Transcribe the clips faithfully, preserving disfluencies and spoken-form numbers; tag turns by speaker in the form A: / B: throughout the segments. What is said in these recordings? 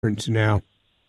A: now?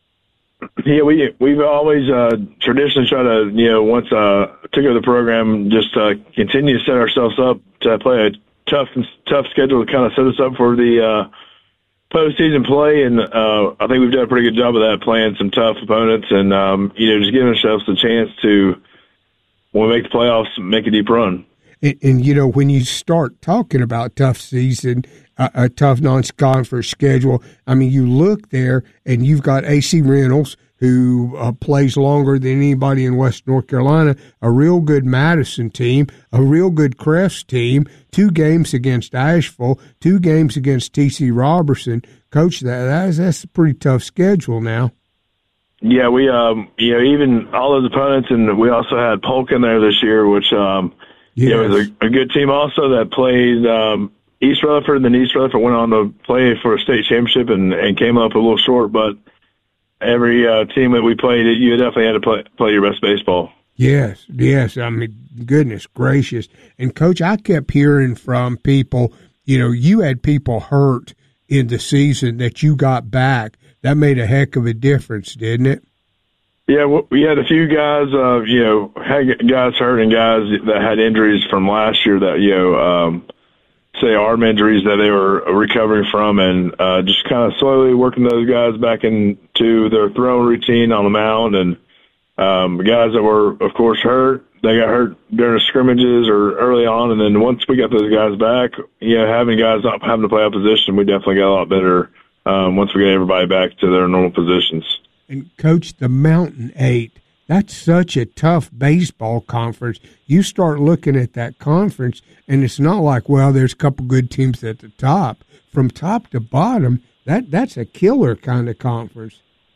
B: Yeah, we we've always uh, traditionally tried to, you know, once uh, took over the program, just uh, continue to set ourselves up to play a tough tough schedule to kind of set us up for the uh, postseason play, and uh, I think we've done a pretty good job of that, playing some tough opponents, and um, you know, just giving ourselves a chance to, when we make the playoffs, make a deep run.
A: And, and you know, when you start talking about tough season, uh, a tough non-conference schedule, I mean, you look there and you've got A C Reynolds, who uh, plays longer than anybody in West North Carolina, a real good Madison team, a real good Crest team, two games against Asheville, two games against T C Robertson. Coach, that that's, that's a pretty tough schedule now.
B: Yeah, we, um, you know, even all those opponents, and we also had Polk in there this year, which, um, yes. you know, was a, a good team also that played um, East Rutherford, and then East Rutherford went on to play for a state championship and, and came up a little short, but every uh, team that we played, you definitely had to play, play your best baseball.
A: Yes, yes. I mean, goodness gracious. And, Coach, I kept hearing from people, you know, you had people hurt in the season that you got back. That made a heck of a difference, didn't it?
B: Yeah, we had a few guys, uh, you know, had guys hurt and guys that had injuries from last year that, you know, um, say arm injuries that they were recovering from, and uh, just kind of slowly working those guys back into their throwing routine on the mound. And um, the guys that were, of course, hurt, they got hurt during the scrimmages or early on. And then once we got those guys back, you know, having guys not having to play opposition, we definitely got a lot better um, once we got everybody back to their normal positions.
A: And, Coach, the Mountain Eight, that's such a tough baseball conference. You start looking at that conference, and it's not like, well, there's a couple good teams at the top. From top to bottom, that that's a killer kind of conference.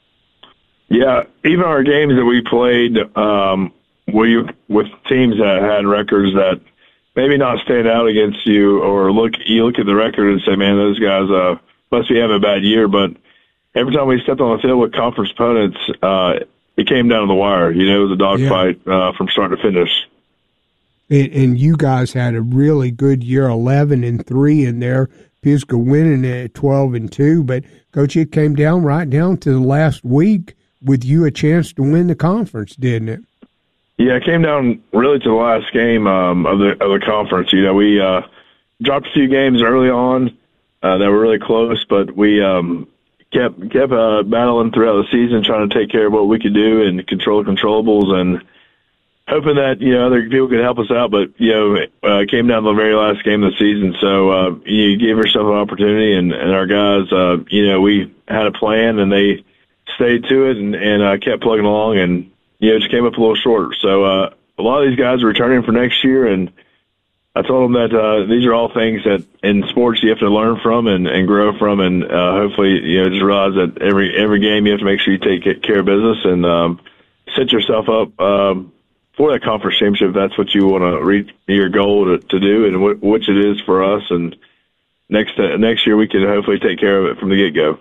B: Yeah, even our games that we played um, we, with teams that had records that maybe not stand out against you, or look you look at the record and say, man, those guys uh, must be having a bad year. But every time we stepped on the field with conference opponents, uh, it came down to the wire. You know, it was a dogfight yeah. uh, from start to finish.
A: And, and you guys had a really good year, eleven and three in there. Pisgah winning at twelve and two. But, Coach, it came down right down to the last week with you a chance to win the conference, didn't it?
B: Yeah, it came down really to the last game um, of the of the conference. You know, we uh, dropped a few games early on uh, that were really close, but we um, kept kept uh, battling throughout the season, trying to take care of what we could do and control controllables, and hoping that, you know, other people could help us out. But, you know, uh, it came down to the very last game of the season. So uh, you gave yourself an opportunity, and, and our guys, uh, you know, we had a plan, and they stayed to it and, and uh, kept plugging along, and, you know, just came up a little short. So uh, a lot of these guys are returning for next year, and I told them that uh, these are all things that in sports you have to learn from and, and grow from, and uh, hopefully, you know, just realize that every every game you have to make sure you take care of business and um, set yourself up um, for that conference championship. If that's what you want to reach your goal to, to do, and w- which it is for us. And next uh, next year we can hopefully take care of it from the get go.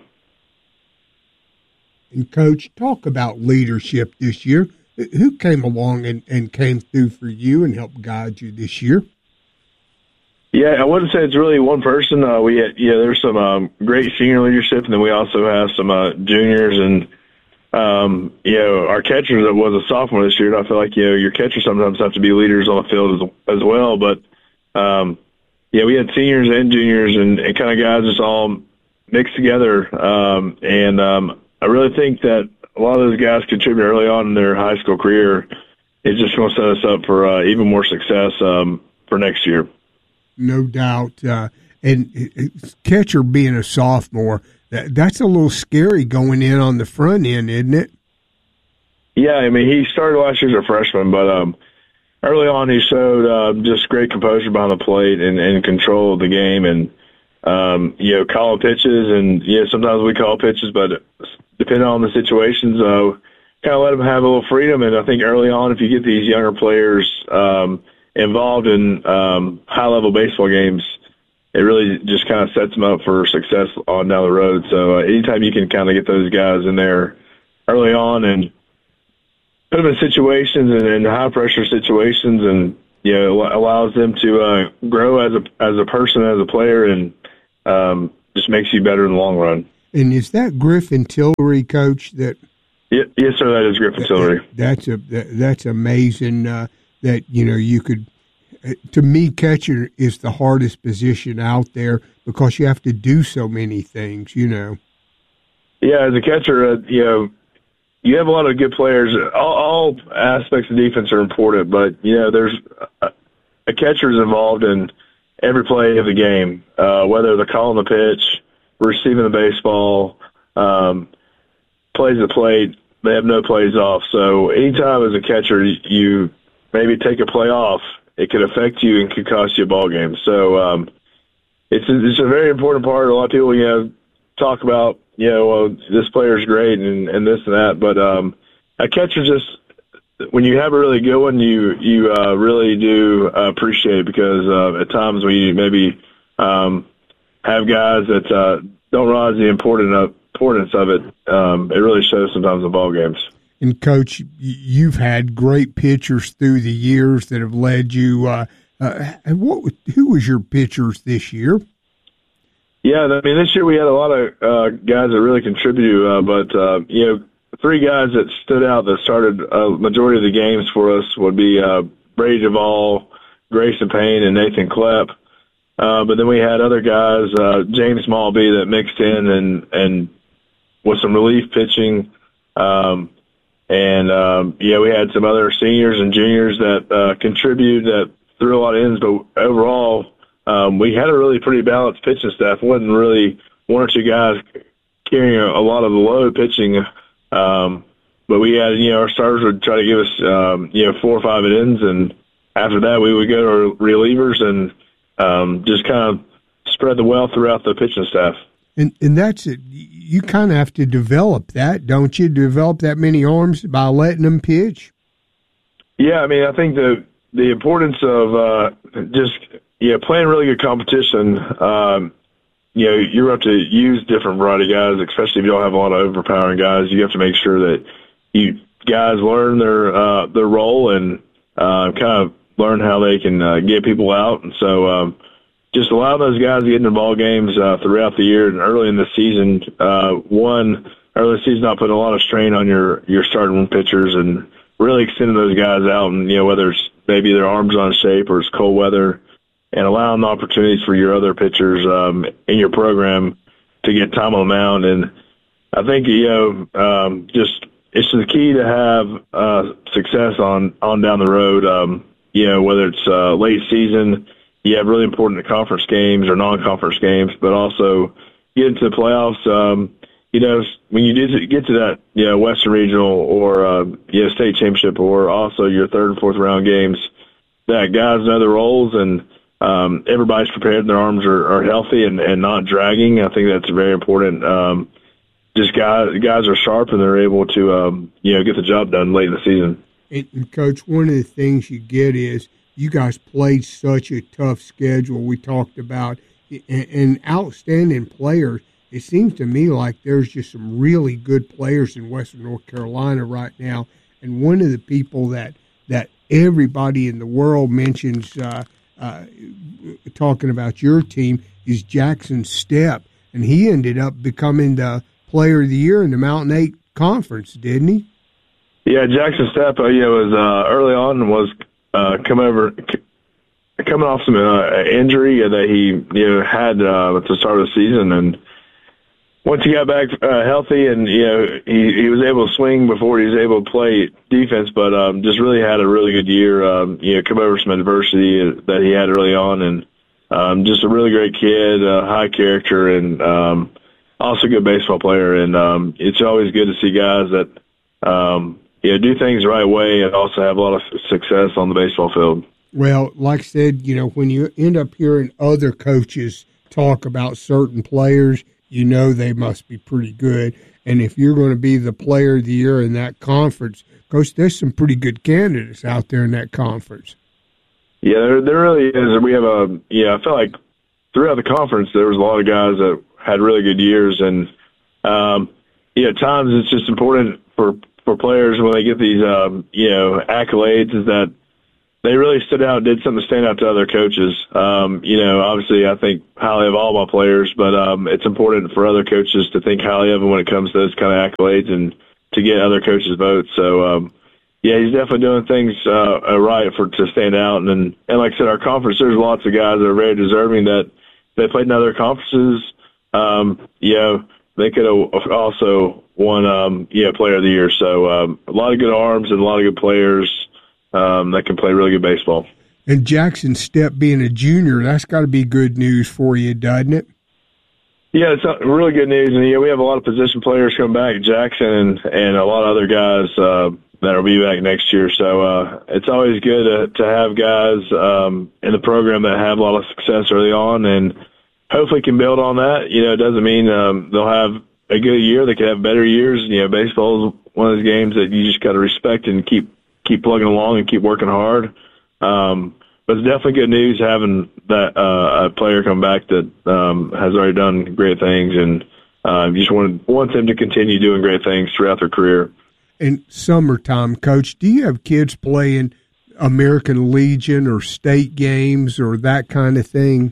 A: And, Coach, talk about leadership this year. Who came along and, and came through for you and helped guide you this year?
B: Yeah, I wouldn't say it's really one person. Uh, we had, yeah, there's some um, great senior leadership, and then we also have some uh, juniors, and um, you know, our catcher that was a sophomore this year. And I feel like, you know, your catchers sometimes have to be leaders on the field as, as well. But um, yeah, we had seniors and juniors, and, and kind of guys just all mixed together, um, and um, I really think that a lot of those guys contribute early on in their high school career. It's just going to set us up for uh, even more success um, for next year.
A: No doubt. Uh, and catcher being a sophomore, that, that's a little scary going in on the front end, isn't it?
B: Yeah, I mean, he started last year as a freshman, but um, early on he showed uh, just great composure behind the plate and, and control of the game, and um, you know, calling pitches, and yeah, sometimes we call pitches, but depending on the situations, uh, kind of let them have a little freedom. And I think early on, if you get these younger players um, involved in um, high-level baseball games, it really just kind of sets them up for success on down the road. So uh, anytime you can kind of get those guys in there early on and put them in situations and in high-pressure situations, and you know, allows them to uh, grow as a as a person, as a player, and um, just makes you better in the long run.
A: And is that Griffin Tillery, Coach? That
B: yeah, yes, sir. That is Griffin Tillery.
A: That, that's a that, that's amazing. Uh, that you know you could. Uh, to me, catcher is the hardest position out there because you have to do so many things. You know.
B: Yeah, as a catcher, uh, you know, you have a lot of good players. All, all aspects of defense are important, but you know, there's a, a catcher is involved in every play of the game, uh, whether they're calling the pitch, receiving the baseball, um, plays the plate. They have no plays off. So anytime as a catcher you maybe take a play off, it could affect you and could cost you a ball game. So um, it's a, it's a very important part. A lot of people, you know, talk about, you know, well, this player's great and, and this and that, but um, a catcher just, when you have a really good one, you you uh, really do uh, appreciate it because uh, at times when you maybe um, have guys that uh, don't realize the important of, importance of it, um, it really shows sometimes in ball games.
A: And Coach, you've had great pitchers through the years that have led you. Uh, uh, what who was your pitchers this year?
B: Yeah, I mean this year we had a lot of uh, guys that really contributed, uh, but uh, you know. Three guys that stood out that started a majority of the games for us would be uh, Brady Duvall, Grayson Payne, and Nathan Klepp. Uh, but then we had other guys, uh, James Malby, that mixed in and, and with some relief pitching. Um, and, um, yeah, we had some other seniors and juniors that uh, contributed that threw a lot of innings. But overall, um, we had a really pretty balanced pitching staff. It wasn't really one or two guys carrying a, a lot of the load pitching. Um, but we had, you know, our starters would try to give us, um, you know, four or five innings, and after that we would go to our relievers and um, just kind of spread the wealth throughout the pitching staff.
A: And and that's it. You kind of have to develop that, don't you? Develop that many arms by letting them pitch.
B: Yeah, I mean, I think the the importance of uh, just yeah playing really good competition. Um, You know, you're up to use different variety of guys, especially if you don't have a lot of overpowering guys. You have to make sure that you guys learn their uh, their role and uh, kind of learn how they can uh, get people out. And so, um, just allow those guys to get into ball games uh, throughout the year and early in the season. Uh, one, early in the season, not putting a lot of strain on your your starting pitchers and really extending those guys out. And you know, whether it's maybe their arms on shape or it's cold weather, and allowing opportunities for your other pitchers um, in your program to get time on the mound. And I think, you know, um, just it's the key to have uh, success on, on down the road, um, you know, whether it's uh, late season, you have really important conference games or non-conference games, but also get into the playoffs. Um, you know, when you do get to that, you know, Western Regional or, uh, you know, state championship or also your third and fourth round games, that guys know their roles and, Um, everybody's prepared and their arms are, are healthy and, and not dragging. I think that's very important. Um, just guys, guys are sharp and they're able to, um, you know, get the job done late in the season.
A: And, and Coach, one of the things you get is you guys played such a tough schedule. We talked about and, and outstanding players. It seems to me like there's just some really good players in Western North Carolina right now. And one of the people that that everybody in the world mentions. Uh, Uh, talking about your team is Jackson Stepp, and he ended up becoming the player of the year in the Mountain Eight Conference, didn't he?
B: Yeah, Jackson Stepp, uh, yeah, was uh, early on was uh, come over c- coming off some uh, injury that he you know had uh, at the start of the season, and once he got back uh, healthy, and you know he, he was able to swing before he was able to play defense, but um, just really had a really good year. Um, you know, come over some adversity that he had early on, and um, just a really great kid, uh, high character, and um, also a good baseball player. And um, it's always good to see guys that um, you know do things the right way and also have a lot of success on the baseball field.
A: Well, like I said, you know, when you end up hearing other coaches talk about certain players, you know they must be pretty good. And if you're going to be the player of the year in that conference, Coach, there's some pretty good candidates out there in that conference.
B: Yeah, there, there really is. We have a, yeah, I felt like throughout the conference there was a lot of guys that had really good years. And, um, yeah, at times it's just important for, for players when they get these, um, you know, accolades is that they really stood out, did something to stand out to other coaches. Um, you know, obviously I think highly of all my players, but um, it's important for other coaches to think highly of them when it comes to those kind of accolades and to get other coaches' votes. So, um, yeah, he's definitely doing things uh, right for to stand out. And, and like I said, our conference, there's lots of guys that are very deserving that they played in other conferences. Um, you know, they could have also won, um, yeah, Player of the Year. So um, a lot of good arms and a lot of good players um, that can play really good baseball.
A: And Jackson Stepp being a junior, that's got to be good news for you, doesn't it?
B: Yeah, it's really good news. And, yeah, we have a lot of position players coming back, Jackson and, and a lot of other guys uh, that will be back next year. So uh, it's always good to, to have guys um, in the program that have a lot of success early on and hopefully can build on that. You know, it doesn't mean um, they'll have a good year. They could have better years. You know, baseball is one of those games that you just got to respect and keep keep plugging along and keep working hard. Um, but it's definitely good news having that uh, a player come back that um, has already done great things, and uh, you just want want them to continue doing great things throughout their career.
A: In summertime, Coach, do you have kids playing American Legion or state games or that kind of thing?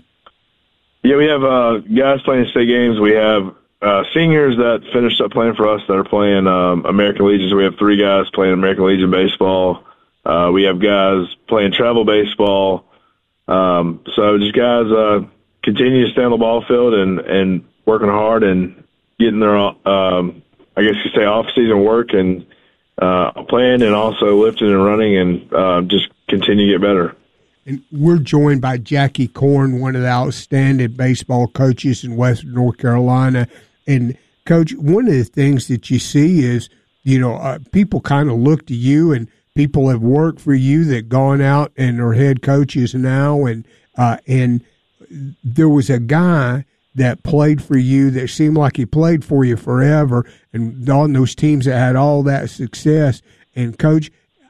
B: Yeah, we have uh, guys playing state games. We have uh, seniors that finished up playing for us that are playing um, American Legion. So we have three guys playing American Legion baseball. Uh, we have guys playing travel baseball. Um, so just guys uh, continue to stay on the ball field and, and working hard and getting their, um, I guess you say, off-season work and uh, playing and also lifting and running and uh, just continue to get better.
A: And we're joined by Jackie Corn, one of the outstanding baseball coaches in Western North Carolina. And, Coach, one of the things that you see is, you know, uh, people kind of look to you and people have worked for you that gone out and are head coaches now. And, uh, and there was a guy that played for you that seemed like he played for you forever and on those teams that had all that success. And, Coach,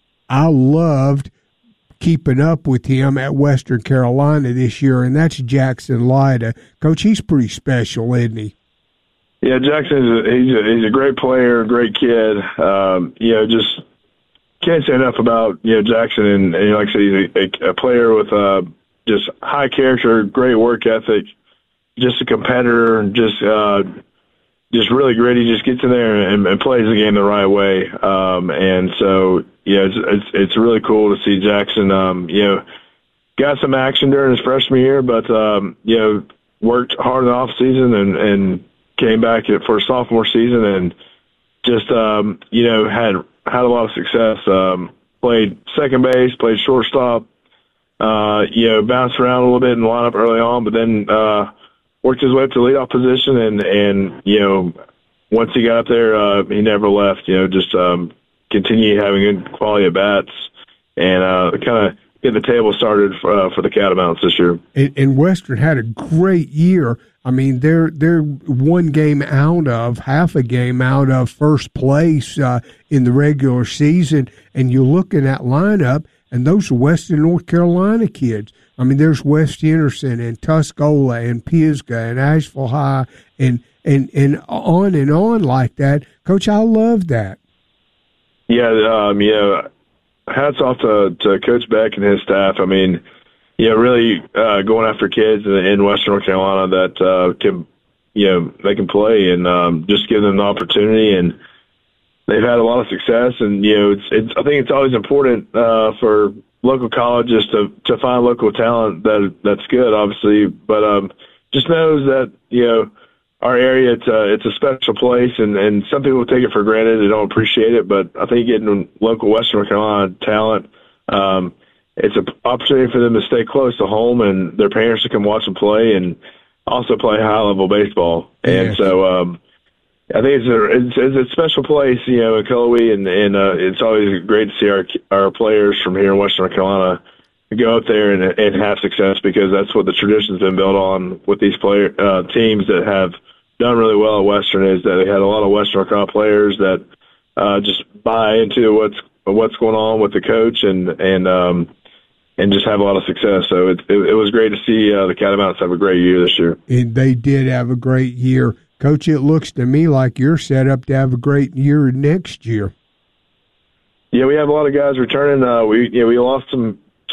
A: I loved keeping up with him at Western Carolina this year, and that's Jackson Lyda. Coach, he's pretty special, isn't he?
B: Yeah, Jackson is a, he's a, he's a great player, great kid. Um, you know, just can't say enough about you know Jackson, and, and like I said, he's a, a player with uh, just high character, great work ethic, just a competitor, just uh, just really gritty. Just gets in there and, and plays the game the right way, um, and so. Yeah, it's, it's it's really cool to see Jackson. Um, you know, got some action during his freshman year, but um, you know, worked hard in the off season and and came back for his sophomore season and just um, you know had had a lot of success. Um, played second base, played shortstop. Uh, you know, bounced around a little bit in the lineup early on, but then uh, worked his way up to leadoff position and and you know, once he got up there, uh, he never left. You know, just um, continue having good quality at bats and uh, kind of get the table started for, uh, for the Catamounts this year.
A: And, and Western had a great year. I mean, they're they're one game out of, half a game out of first place uh, in the regular season, and you look in that lineup, and those are Western North Carolina kids. I mean, there's West Henderson and Tuscola and Pisgah and Asheville High and, and, and on and on like that. Coach, I love that.
B: Yeah, um, you know, hats off to, to Coach Beck and his staff. I mean, you know, really uh, going after kids in, in Western North Carolina that uh, can, you know, they can play and um, just give them the opportunity. And they've had a lot of success. And you know, it's, it's I think it's always important uh, for local colleges to to find local talent that that's good, obviously, but um, just knows that you know. Our area, it's a, it's a special place, and, and some people take it for granted. They don't appreciate it, but I think getting local Western North Carolina talent, um, it's an opportunity for them to stay close to home and their parents to come watch them play and also play high-level baseball. And yes. so um, I think it's a, it's, it's a special place, you know, in Cullowhee, and, and uh, it's always great to see our our players from here in Western North Carolina go up there and, and have success because that's what the tradition's been built on with these player uh, teams that have – done really well at Western is that they had a lot of Western North Carolina players that uh, just buy into what's what's going on with the coach and and um, and just have a lot of success. So it it, it was great to see uh, the Catamounts have a great year this year.
A: And they did have a great year, Coach. It looks to me like you're set up to have a great year next year.
B: Yeah, we have a lot of guys returning. Uh, we you know, we lost some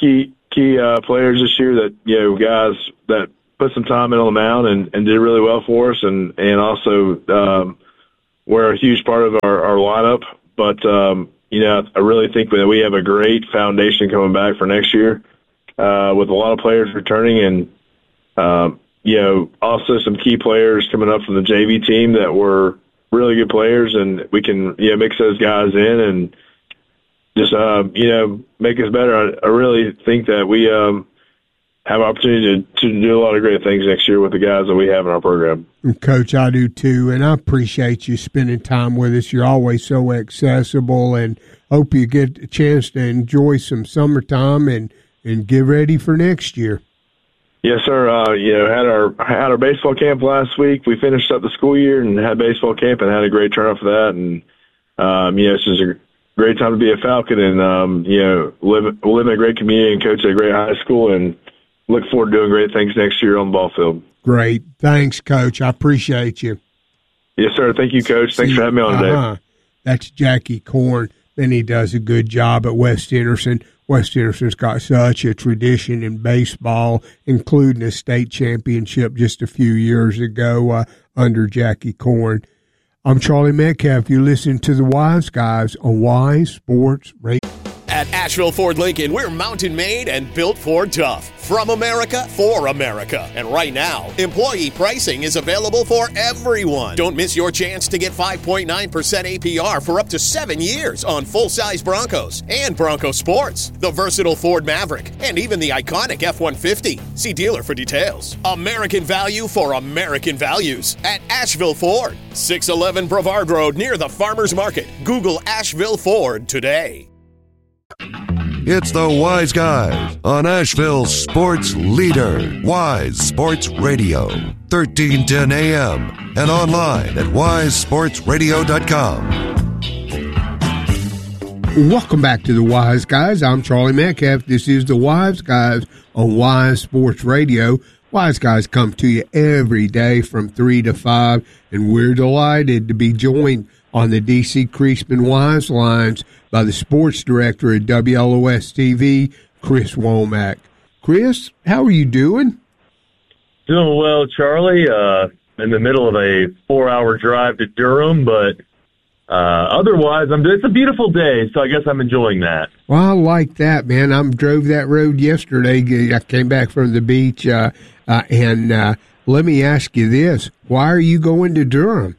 B: key key uh, players this year that, you know, guys that put some time in on the mound and, and did really well for us, and, and also um, were a huge part of our, our lineup. But, um, you know, I really think that we have a great foundation coming back for next year uh, with a lot of players returning, and, um, you know, also some key players coming up from the J V team that were really good players, and we can, you know, mix those guys in and just, uh, you know, make us better. I, I really think that we um, have opportunity to, to do a lot of great things next year with the guys that we have in our program.
A: Coach, I do too, and I appreciate you spending time with us. You're always so accessible, and hope you get a chance to enjoy some summertime and, and get ready for next year.
B: Yes, sir. Uh, you know, had our had our baseball camp last week. We finished up the school year and had baseball camp and had a great turnout for that. And um, you know, it's just a great time to be a Falcon, and um, you know, live live in a great community and coach at a great high school, and look forward to doing great things next year on the ball field.
A: Great, thanks, Coach. I appreciate you.
B: Yes, sir. Thank you, Coach. Thanks See, for having me on today.
A: Uh-huh. That's Jackie Corn. Then he does a good job at West Henderson. West Henderson's got such a tradition in baseball, including a state championship just a few years ago uh, under Jackie Corn. I'm Charlie Metcalf. You listen to the Wise Guys on Wise Sports Radio.
C: At Asheville Ford Lincoln, we're mountain made and built Ford tough. From America, for America. And right now, employee pricing is available for everyone. Don't miss your chance to get five point nine percent A P R for up to seven years on full-size Broncos and Bronco Sports, the versatile Ford Maverick, and even the iconic F one fifty. See dealer for details. American value for American values at Asheville Ford. six eleven Brevard Road near the Farmers Market. Google Asheville Ford today.
D: It's the Wise Guys on Asheville's sports leader, Wise Sports Radio, thirteen ten A M and online at wise sports radio dot com.
A: Welcome back to the Wise Guys. I'm Charlie Metcalf. This is the Wise Guys on Wise Sports Radio. Wise Guys come to you every day from three to five, and we're delighted to be joined on the D C Creasman Wise lines by the sports director at W L O S T V, Chris Womack. Chris, how are you doing?
E: Doing well, Charlie. Uh, in the middle of a four-hour drive to Durham, but uh, otherwise, I'm. It's a beautiful day, so I guess I'm enjoying that.
A: Well, I like that, man. I drove that road yesterday. I came back from the beach, uh, uh, and uh, let me ask you this: why are you going to Durham?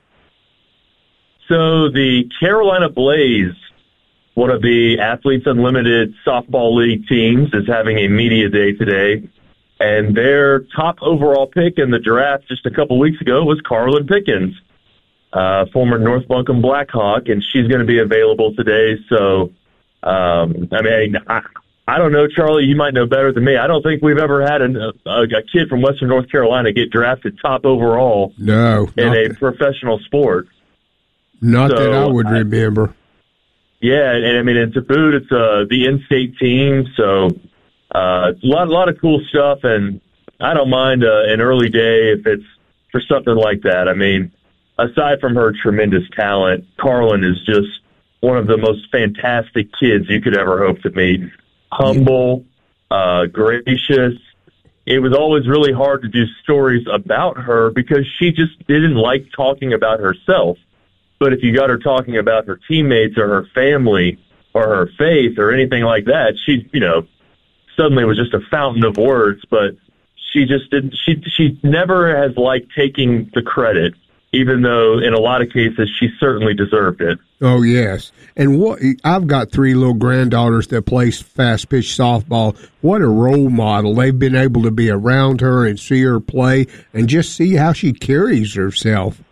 E: So the Carolina Blaze, one of the Athletes Unlimited softball league teams, is having a media day today, and their top overall pick in the draft just a couple weeks ago was Carlin Pickens, uh, former North Buncombe Blackhawk, and she's going to be available today. So, um, I mean, I, I don't know, Charlie, you might know better than me. I don't think we've ever had an, a, a kid from Western North Carolina get drafted top overall
A: no,
E: in a
A: that.
E: professional sport.
A: Not
E: so,
A: that I would remember.
E: Yeah, and I mean, and to boot, it's uh, the in-state team, so uh, it's a lot, a lot of cool stuff, and I don't mind uh, an early day if it's for something like that. I mean, aside from her tremendous talent, Carlin is just one of the most fantastic kids you could ever hope to meet. Humble, uh, gracious. It was always really hard to do stories about her because she just didn't like talking about herself. But if you got her talking about her teammates or her family or her faith or anything like that, she, you know, suddenly was just a fountain of words. But she just didn't. She she never has liked taking the credit, even though in a lot of cases she certainly deserved it.
A: Oh yes, and what I've got three little granddaughters that play fast pitch softball. What a role model! They've been able to be around her and see her play, and just see how she carries herself.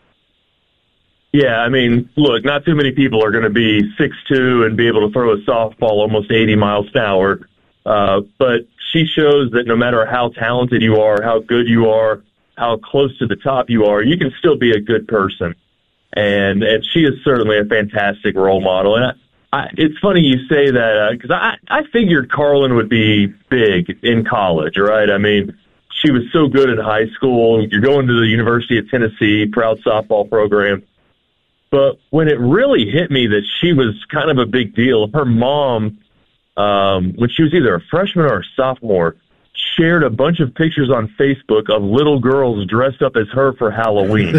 E: Yeah, I mean, look, not too many people are going to be six two and be able to throw a softball almost eighty miles an hour. Uh, but she shows that no matter how talented you are, how good you are, how close to the top you are, you can still be a good person. And and she is certainly a fantastic role model. And I, I, it's funny you say that because uh, I, I figured Carlin would be big in college, right? I mean, she was so good in high school. You're going to the University of Tennessee, proud softball program. But when it really hit me that she was kind of a big deal, her mom um, when she was either a freshman or a sophomore, shared a bunch of pictures on Facebook of little girls dressed up as her for Halloween.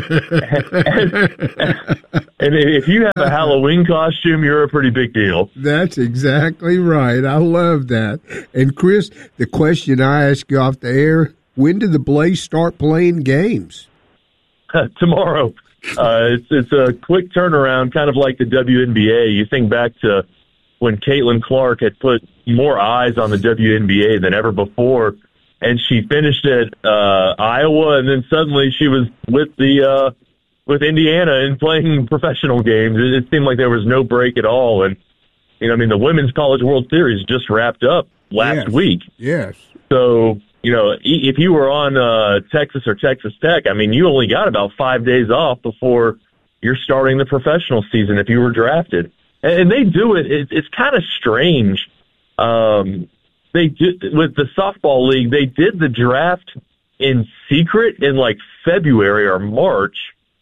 E: and, and if you have a Halloween costume, you're a pretty big deal.
A: That's exactly right. I love that. And, Chris, the question I ask you off the air, when do the Blaze start playing games?
E: Tomorrow. Uh, it's, it's a quick turnaround, kind of like the W N B A. You think back to when Caitlin Clark had put more eyes on the W N B A than ever before, and she finished at uh, Iowa, and then suddenly she was with the uh, with Indiana and playing professional games. It, it seemed like there was no break at all. And you know, I mean, the Women's College World Series just wrapped up last
A: yes.
E: week.
A: Yes.
E: So you know, if you were on uh, Texas or Texas Tech, I mean, you only got about five days off before you're starting the professional season if you were drafted. And they do it. It's, it's kind of strange. Um, they did, with the softball league, they did the draft in secret in like February or March,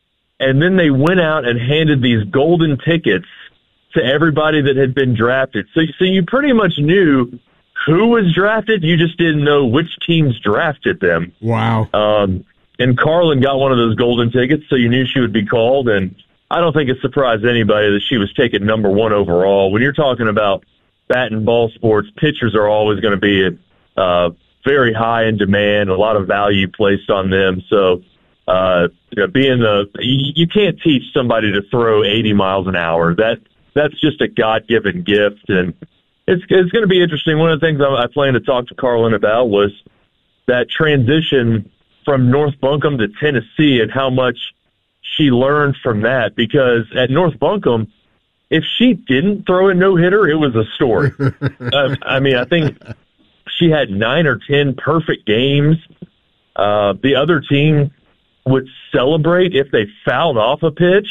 E: and then they went out and handed these golden tickets to everybody that had been drafted. So, so you pretty much knew who was drafted. You just didn't know which teams drafted them.
A: Wow.
E: Um, and Carlin got one of those golden tickets, so you knew she would be called. And I don't think it surprised anybody that she was taken number one overall. When you're talking about bat and ball sports, pitchers are always going to be uh, very high in demand, a lot of value placed on them. So, uh, you know, being the, you, you can't teach somebody to throw eighty miles an hour. That that's just a God-given gift, and it's it's going to be interesting. One of the things I, I plan to talk to Carlin about was that transition from North Buncombe to Tennessee and how much she learned from that, because at North Buncombe, if she didn't throw a no-hitter, it was a story. uh, I mean, I think she had nine or ten perfect games. Uh, the other team would celebrate if they fouled off a pitch.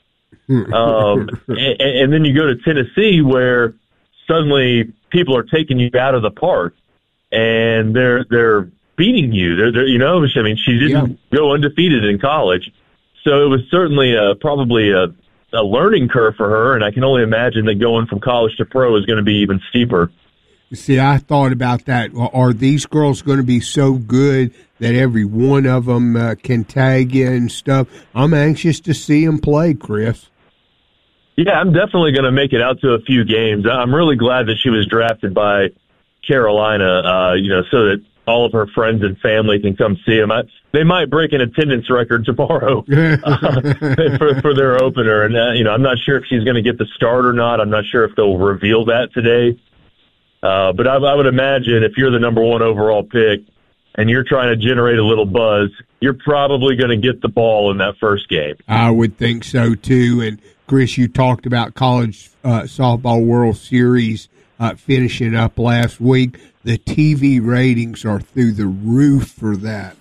E: Um, and, and then you go to Tennessee where suddenly people are taking you out of the park and they're they're beating you. They're, they're you know, I mean, she didn't yeah. go undefeated in college. So it was certainly a, probably a, a learning curve for her, and I can only imagine that going from college to pro is going to be even steeper.
A: See, I thought about that. Are these girls going to be so good that every one of them uh, can tag in and stuff? I'm anxious to see them play, Chris.
E: Yeah, I'm definitely going to make it out to a few games. I'm really glad that she was drafted by Carolina, uh, you know, so that all of her friends and family can come see them. I, they might break an attendance record tomorrow uh, for, for their opener. And, uh, you know, I'm not sure if she's going to get the start or not. I'm not sure if they'll reveal that today. Uh, but I, I would imagine if you're the number one overall pick and you're trying to generate a little buzz, you're probably going to get the ball in that first game.
A: I would think so, too. And, Chris, you talked about college uh, softball World Series uh, finishing up last week. The T V ratings are through the roof for that.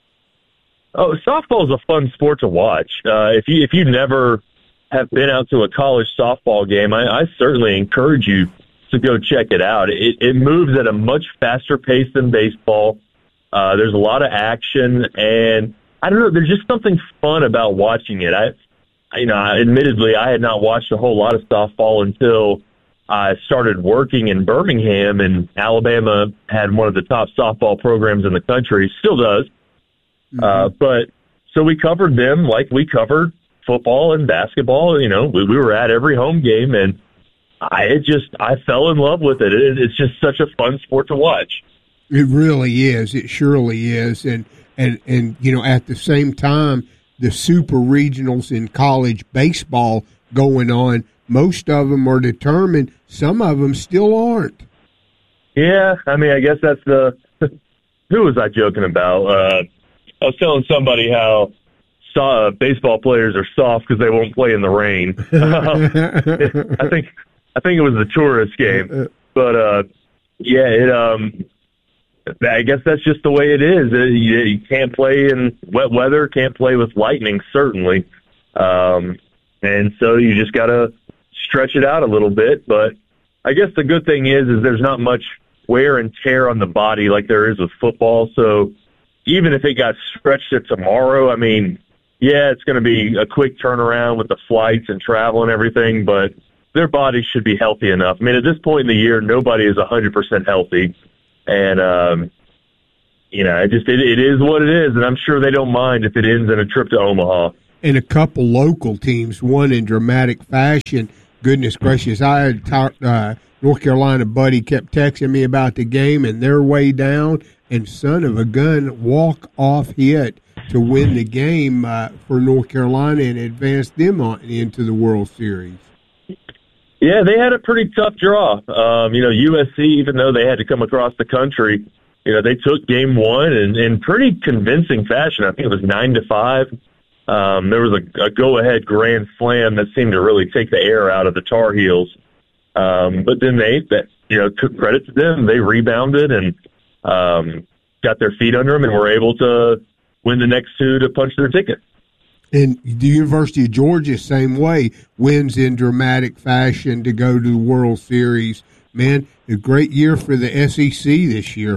E: Oh, softball is a fun sport to watch. Uh, if you if you never have been out to a college softball game, I, I certainly encourage you to go check it out. It, it moves at a much faster pace than baseball. Uh, there's a lot of action, and I don't know. There's just something fun about watching it. I, you know, admittedly, I had not watched a whole lot of softball until I started working in Birmingham, and Alabama had one of the top softball programs in the country, still does. Mm-hmm. Uh, but so we covered them like we covered football and basketball. You know, we, we were at every home game, and I it just I fell in love with it. it. It's just such a fun sport to watch.
A: It really is. It surely is. And and and you know, at the same time, the super regionals in college baseball going on. Most of them are determined. Some of them still aren't.
E: Yeah, I mean, I guess that's the. Who was I joking about? Uh, I was telling somebody how uh, baseball players are soft because they won't play in the rain. I think I think it was the tourist game, but uh, yeah, it. Um, I guess that's just the way it is. You, you can't play in wet weather. Can't play with lightning, certainly, um, and so you just gotta stretch it out a little bit. But I guess the good thing is, is there's not much wear and tear on the body like there is with football. So even if it got stretched to tomorrow, I mean, yeah, it's going to be a quick turnaround with the flights and travel and everything, but their bodies should be healthy enough. I mean, at this point in the year, nobody is one hundred percent healthy. And, um, you know, it just it, it is what it is, and I'm sure they don't mind if it ends in a trip to Omaha.
A: And a couple local teams won in dramatic fashion. Goodness gracious, I had talked, uh, North Carolina buddy kept texting me about the game, and they're way down, and son of a gun, walk-off hit to win the game uh, for North Carolina and advance them on into the World Series.
E: Yeah, they had a pretty tough draw. Um, you know, U S C, even though they had to come across the country, you know, they took game one in, in pretty convincing fashion. I think it was nine to five. Um, there was a, a go-ahead grand slam that seemed to really take the air out of the Tar Heels. Um, but then they, that, you know, took credit to them. They rebounded and um, got their feet under them and were able to win the next two to punch their ticket.
A: And the University of Georgia, same way, wins in dramatic fashion to go to the World Series. Man, a great year for the S E C this year.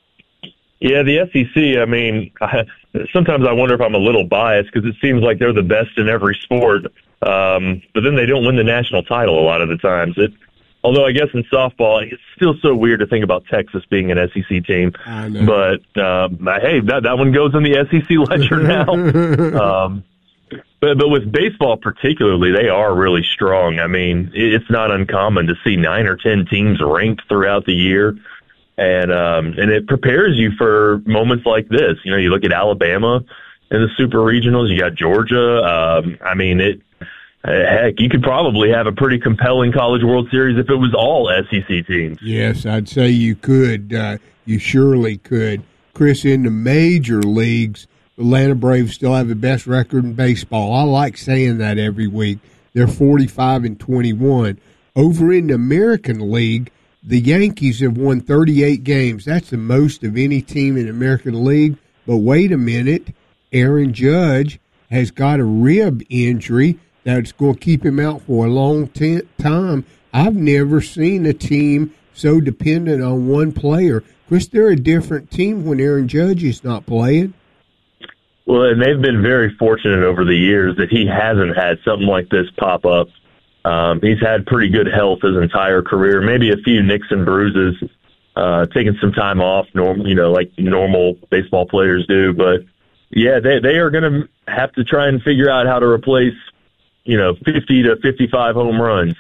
E: Yeah, the S E C, I mean, I, sometimes I wonder if I'm a little biased because it seems like they're the best in every sport, um, but then they don't win the national title a lot of the times. It, although I guess in softball, it's still so weird to think about Texas being an S E C team.
A: I know.
E: But, um, hey, that, that one goes in the S E C ledger now. um, but, but with baseball particularly, they are really strong. I mean, it's not uncommon to see nine or ten teams ranked throughout the year. And um, and it prepares you for moments like this. You know, you look at Alabama in the super regionals. You got Georgia. Um, I mean, it. Heck, you could probably have a pretty compelling College World Series if it was all S E C teams.
A: Yes, I'd say you could. Uh, you surely could. Chris, in the major leagues, the Atlanta Braves still have the best record in baseball. I like saying that every week. They're forty-five and twenty-one. Over in the American League, the Yankees have won thirty-eight games. That's the most of any team in the American League. But wait a minute, Aaron Judge has got a rib injury that's going to keep him out for a long t- time. I've never seen a team so dependent on one player. Chris, they're a different team when Aaron Judge is not playing.
E: Well, and they've been very fortunate over the years that he hasn't had something like this pop up. Um, he's had pretty good health his entire career, maybe a few nicks and bruises, uh, taking some time off, normal, you know, like normal baseball players do. But, yeah, they, they are going to have to try and figure out how to replace, you know, fifty to fifty-five home runs.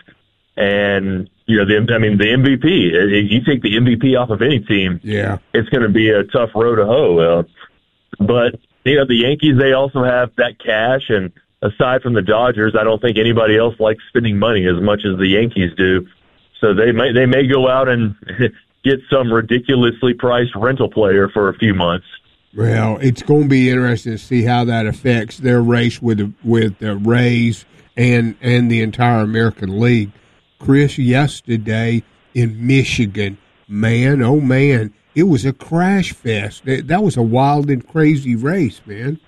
E: And, you know, the, I mean, the M V P, if you take the M V P off of any team,
A: yeah,
E: it's going to be a tough row to hoe. Uh, but, you know, the Yankees, they also have that cash, and aside from the Dodgers, I don't think anybody else likes spending money as much as the Yankees do. So they may they may go out and get some ridiculously priced rental player for a few months.
A: Well, it's going to be interesting to see how that affects their race with the, with the Rays and and the entire American League. Chris, yesterday in Michigan, man, oh man, it was a crash fest. That was a wild and crazy race, man.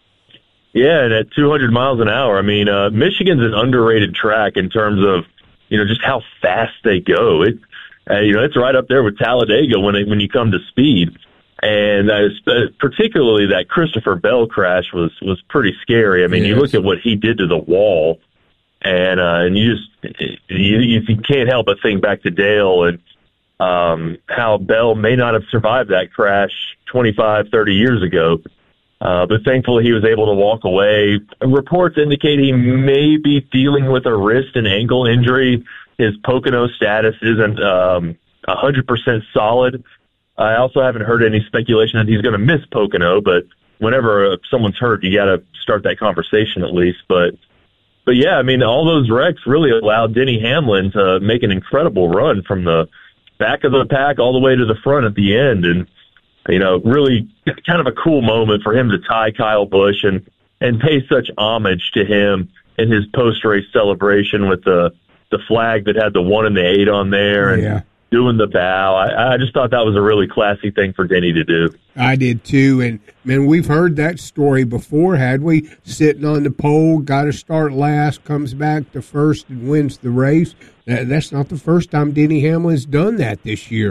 E: Yeah, and at two hundred miles an hour, I mean, uh, Michigan's an underrated track in terms of, you know, just how fast they go. It, uh, you know, it's right up there with Talladega when it, when you come to speed. And uh, particularly that Christopher Bell crash was, was pretty scary. I mean, yes. You look at what he did to the wall, and uh, and you just you, you can't help but think back to Dale and um, how Bell may not have survived that crash twenty-five, thirty years ago. Uh, but thankfully he was able to walk away. Reports indicate he may be dealing with a wrist and ankle injury. His Pocono status isn't um, one hundred percent solid. I also haven't heard any speculation that he's going to miss Pocono, but whenever uh, someone's hurt, you got to start that conversation at least. But, but yeah, I mean, all those wrecks really allowed Denny Hamlin to make an incredible run from the back of the pack all the way to the front at the end. And, you know, really kind of a cool moment for him to tie Kyle Busch and, and pay such homage to him in his post-race celebration with the, the flag that had the one and the eight on there. And,
A: yeah.
E: Doing the bow. I, I just thought that was a really classy thing for Denny to do.
A: I did too. And, man, we've heard that story before, had we? Sitting on the pole, got to start last, comes back to first and wins the race. That, that's not the first time Denny Hamlin's done that this year.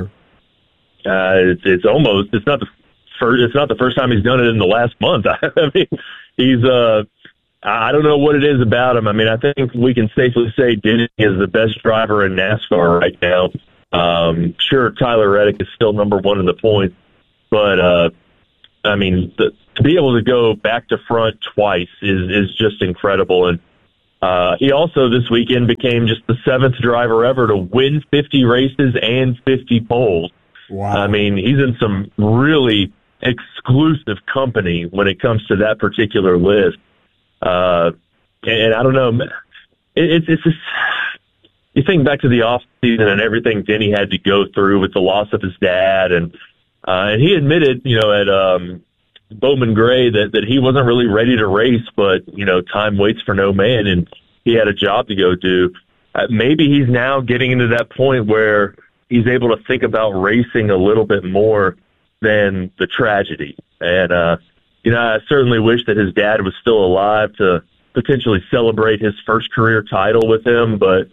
E: Uh, it's, it's almost, it's not the first, it's not the first time he's done it in the last month. I mean, he's, uh, I don't know what it is about him. I mean, I think we can safely say Denny is the best driver in NASCAR right now. Um, sure, Tyler Reddick is still number one in the points, but uh, I mean, the, to be able to go back to front twice is is just incredible. And uh, he also this weekend became just the seventh driver ever to win fifty races and fifty poles.
A: Wow!
E: I mean, he's in some really exclusive company when it comes to that particular list. Uh, and, and I don't know, it, it's it's just, you think back to the off season and everything Denny had to go through with the loss of his dad, and uh, and he admitted, you know, at um, Bowman Gray that that he wasn't really ready to race, but you know, time waits for no man, and he had a job to go do. Uh, maybe he's now getting into that point where he's able to think about racing a little bit more than the tragedy. And, uh, you know, I certainly wish that his dad was still alive to potentially celebrate his first career title with him. But,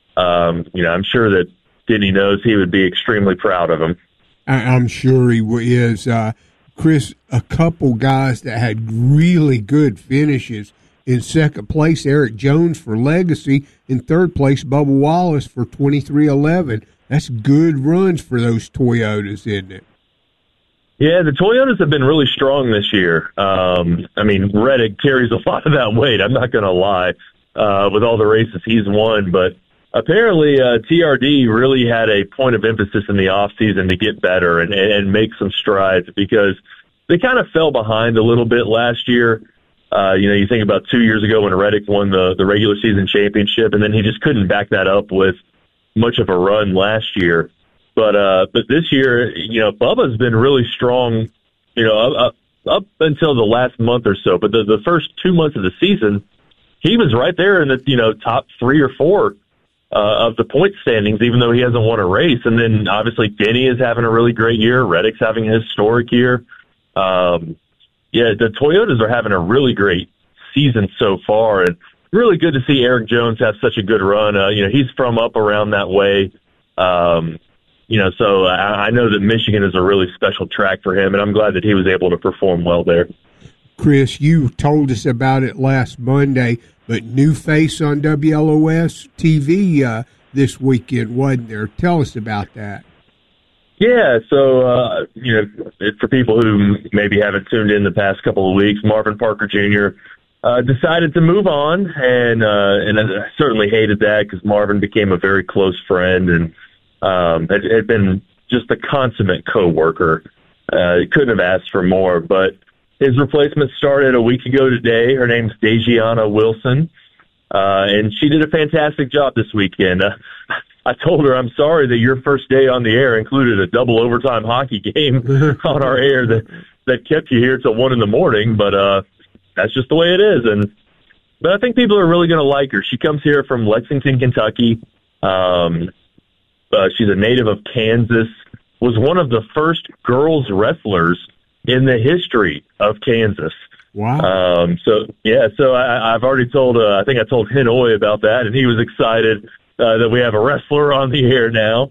E: um, you know, I'm sure that Denny knows he would be extremely proud of him.
A: I'm sure he is. Uh, Chris, a couple guys that had really good finishes. In second place, Eric Jones for Legacy. In third place, Bubba Wallace for twenty-three eleven. That's good runs for those Toyotas, isn't it?
E: Yeah, the Toyotas have been really strong this year. Um, I mean, Reddick carries a lot of that weight, I'm not going to lie, uh, with all the races he's won. But apparently uh, T R D really had a point of emphasis in the offseason to get better and, and make some strides, because they kind of fell behind a little bit last year. Uh, you know, you think about two years ago when Reddick won the, the regular season championship, and then he just couldn't back that up with much of a run last year. But uh, but this year, you know, Bubba's been really strong, you know, up, up until the last month or so. But the, the first two months of the season, he was right there in the, you know, top three or four uh, of the point standings, even though he hasn't won a race. And then obviously Denny is having a really great year. Reddick's having a historic year. Um, yeah, the Toyotas are having a really great season so far, and really good to see Eric Jones have such a good run. Uh, you know, he's from up around that way. Um, You know, so I, I know that Michigan is a really special track for him, and I'm glad that he was able to perform well there.
A: Chris, you told us about it last Monday, but new face on W L O S T V uh, this weekend, wasn't there? Tell us about that.
E: Yeah, so, uh, you know, for people who maybe haven't tuned in the past couple of weeks, Marvin Parker Junior Uh, decided to move on, and uh, and I certainly hated that because Marvin became a very close friend, and Um, had, had been just a consummate coworker. Uh, couldn't have asked for more, but his replacement started a week ago today. Her name's Dejiana Wilson, uh, and she did a fantastic job this weekend. Uh, I told her I'm sorry that your first day on the air included a double overtime hockey game on our air that, that kept you here till one in the morning, but uh, that's just the way it is. And but I think people are really going to like her. She comes here from Lexington, Kentucky. Um, Uh, she's a native of Kansas, was one of the first girls wrestlers in the history of Kansas.
A: Wow.
E: Um, so, yeah, so I, I've already told, uh, I think I told Hinoy about that, and he was excited uh, that we have a wrestler on the air now.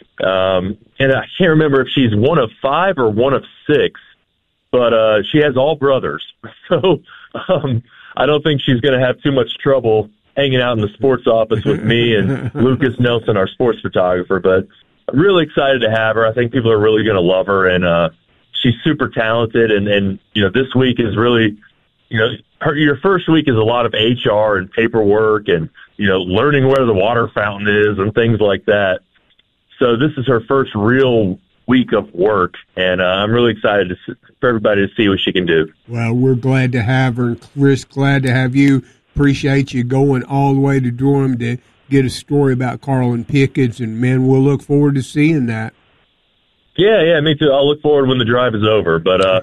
E: Um, and I can't remember if she's one of five or one of six, but uh, she has all brothers. So um, I don't think she's going to have too much trouble hanging out in the sports office with me and Lucas Nelson, our sports photographer. But I'm really excited to have her. I think people are really going to love her, and uh, she's super talented. And, and, you know, this week is really, you know, her, your first week is a lot of H R and paperwork and, you know, learning where the water fountain is and things like that. So this is her first real week of work, and uh, I'm really excited to see, for everybody to see what she can do.
A: Well, we're glad to have her, and Chris, glad to have you. Appreciate you going all the way to Durham to get a story about Carlin Pickens, and, man, we'll look forward to seeing that.
E: Yeah, yeah, me too. I'll look forward when the drive is over, but uh,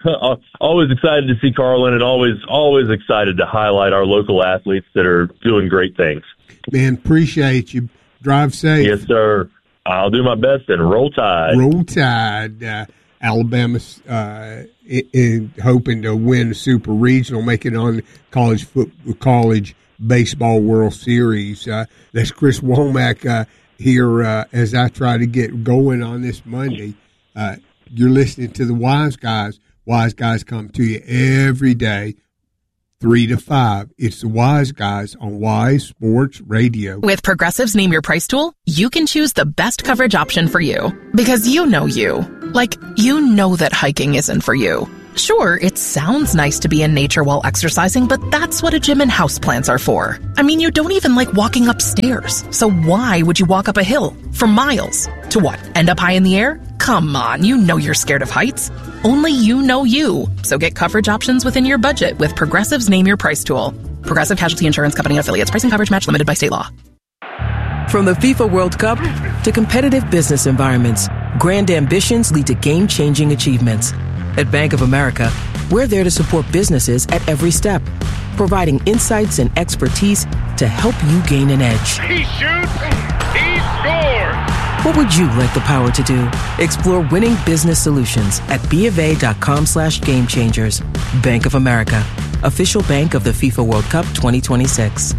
E: always excited to see Carlin, and always, always excited to highlight our local athletes that are doing great things.
A: Man, appreciate you. Drive safe.
E: Yes, sir. I'll do my best, and roll tide.
A: Roll tide. Uh, Alabama's uh, in, in hoping to win the Super Regional, make it on the college football, college baseball World Series. Uh, that's Chris Womack uh, here uh, as I try to get going on this Monday. Uh, you're listening to the Wise Guys. Wise Guys come to you every day, three to five. It's the Wise Guys on Wise Sports Radio.
F: With Progressive's Name Your Price tool, you can choose the best coverage option for you. Because you know you. Like, you know that hiking isn't for you. Sure, it sounds nice to be in nature while exercising, but that's what a gym and houseplants are for. I mean, you don't even like walking upstairs. So why would you walk up a hill for miles? To what, end up high in the air? Come on, you know you're scared of heights. Only you know you. So get coverage options within your budget with Progressive's Name Your Price tool. Progressive Casualty Insurance Company affiliates. Price and coverage match limited by state law.
G: From the FIFA World Cup to competitive business environments, grand ambitions lead to game-changing achievements. At Bank of America, we're there to support businesses at every step, providing insights and expertise to help you gain an edge.
H: He shoots, he scores!
G: What would you like the power to do? Explore winning business solutions at BofA.com slash game changers. Bank of America, official bank of the FIFA World Cup twenty twenty-six.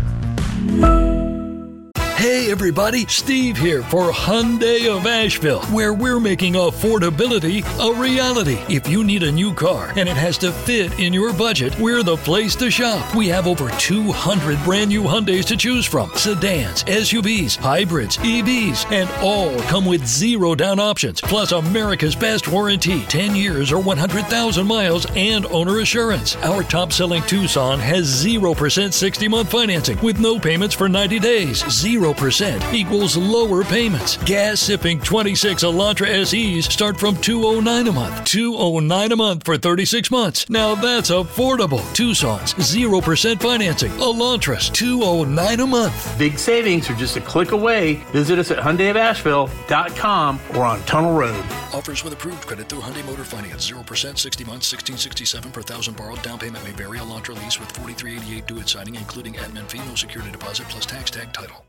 I: Hey everybody, Steve here for Hyundai of Asheville, where we're making affordability a reality. If you need a new car and it has to fit in your budget, we're the place to shop. We have over two hundred brand new Hyundais to choose from. Sedans, S U Vs, hybrids, E Vs, and all come with zero down options. Plus America's best warranty, ten years or one hundred thousand miles and owner assurance. Our top-selling Tucson has zero percent sixty-month financing with no payments for ninety days. zero percent equals lower payments. Gas-sipping twenty-six Elantra S Es start from two hundred nine dollars a month. two hundred nine dollars a month for thirty-six months. Now that's affordable. Tucson's zero percent financing. Elantra's two hundred nine dollars a month.
J: Big savings are just a click away. Visit us at Hyundai of Asheville dot com or on Tunnel Road.
I: Offers with approved credit through Hyundai Motor Finance. zero percent, sixty months, sixteen sixty-seven per thousand borrowed. Down payment may vary. Elantra lease with forty-three eighty-eight due at signing, including admin fee, no security deposit, plus tax tag title.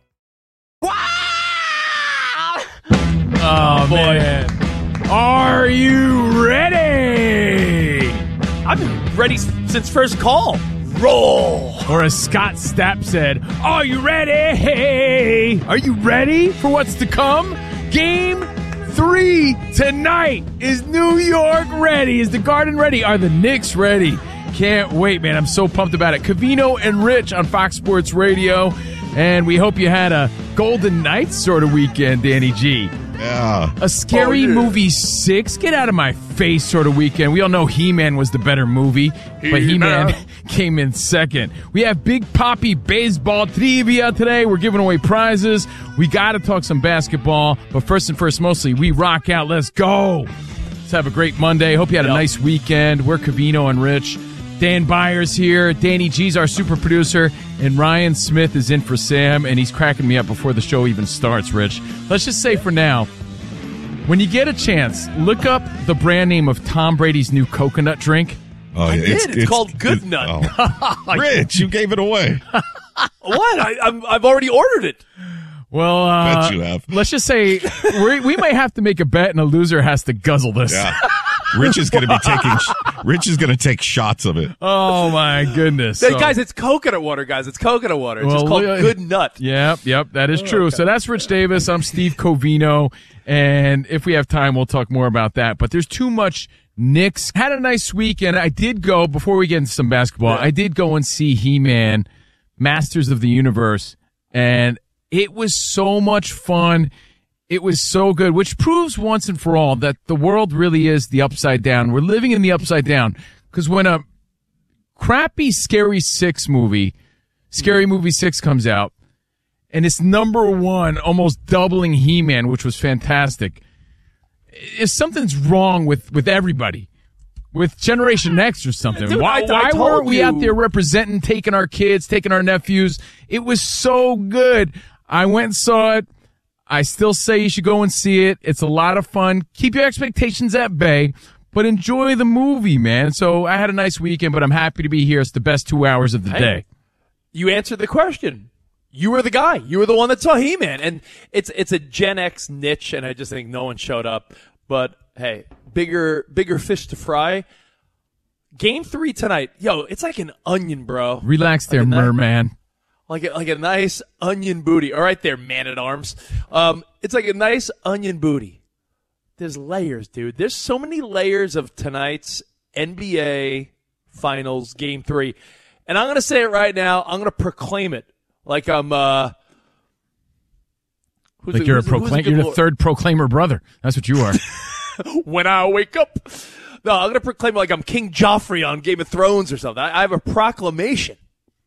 K: Oh, man. Are you ready?
L: I've been ready since first call. Roll.
K: Or as Scott Stapp said, are you ready? Are you ready for what's to come? Game three tonight. Is New York ready? Is the Garden ready? Are the Knicks ready? Can't wait, man. I'm so pumped about it. Covino and Rich on Fox Sports Radio. And we hope you had a Golden Knights sort of weekend, Danny G.
M: Yeah.
K: A Scary
M: oh, yeah.
K: Movie six. Get out of my face sort of weekend. We all know He-Man was the better movie, but
M: He-Man.
K: He-Man came in second. We have Big Poppy baseball trivia today. We're giving away prizes. We got to talk some basketball, but first and first, mostly, we rock out. Let's go. Let's have a great Monday. Hope you had a
L: yep.
K: nice weekend. We're Covino and Rich. Dan Byers here. Danny G's our super producer, and Ryan Smith is in for Sam, and he's cracking me up before the show even starts, Rich. Let's just say for now, when you get a chance, look up the brand name of Tom Brady's new coconut drink.
M: Oh, yeah.
L: I did. It's, it's called Good it's, Nut.
M: Oh. Rich, you gave it away.
L: What? I, I'm, I've already ordered it.
K: Well, uh,
M: Bet you have.
K: Let's just say we we may have to make a bet, and a loser has to guzzle this.
M: Yeah. Rich is going to be taking. Rich is going to take shots of it.
K: Oh my goodness,
L: hey,
K: so,
L: guys! It's coconut water, guys. It's coconut water. It's
K: well,
L: just called
K: uh,
L: Good Nut.
K: Yep, yep, that is
L: oh,
K: true.
L: okay.
K: So that's Rich Davis. I'm Steve Covino, and if we have time, we'll talk more about that. But there's too much. Knicks had a nice weekend. I did go before we get into some basketball.
L: Yeah.
K: I did go and see He-Man, Masters of the Universe, and it was so much fun. It was so good, which proves once and for all that the world really is the upside down. We're living in the upside down because when a crappy Scary Six movie, Scary Movie Six comes out, and it's number one, almost doubling He-Man, which was fantastic. If something's wrong with, with everybody, with Generation X or something.
L: Dude,
K: why
L: I, I
K: why weren't we
L: you.
K: out there representing, taking our kids, taking our nephews? It was so good. I went and saw it. I still say you should go and see it. It's a lot of fun. Keep your expectations at bay, but enjoy the movie, man. So I had a nice weekend, but I'm happy to be here. It's the best two hours of the
L: hey,
K: day.
L: You answered the question. You were the guy. You were the one that saw He-Man. And it's it's a Gen X niche, and I just think no one showed up. But, hey, bigger bigger fish to fry. Game three tonight. Yo, it's like an onion, bro.
K: Relax there,
L: like
K: merman.
L: Like a, like a nice onion booty. All right there, man-at-arms. Um, it's like a nice onion booty. There's layers, dude. There's so many layers of tonight's N B A Finals Game three. And I'm going to say it right now. I'm going to proclaim it like I'm. Uh,
K: like a, you're a proclaim. You're the third proclaimer brother. That's what you are.
L: When I wake up, no, I'm going to proclaim it like I'm King Joffrey on Game of Thrones or something. I, I have a proclamation.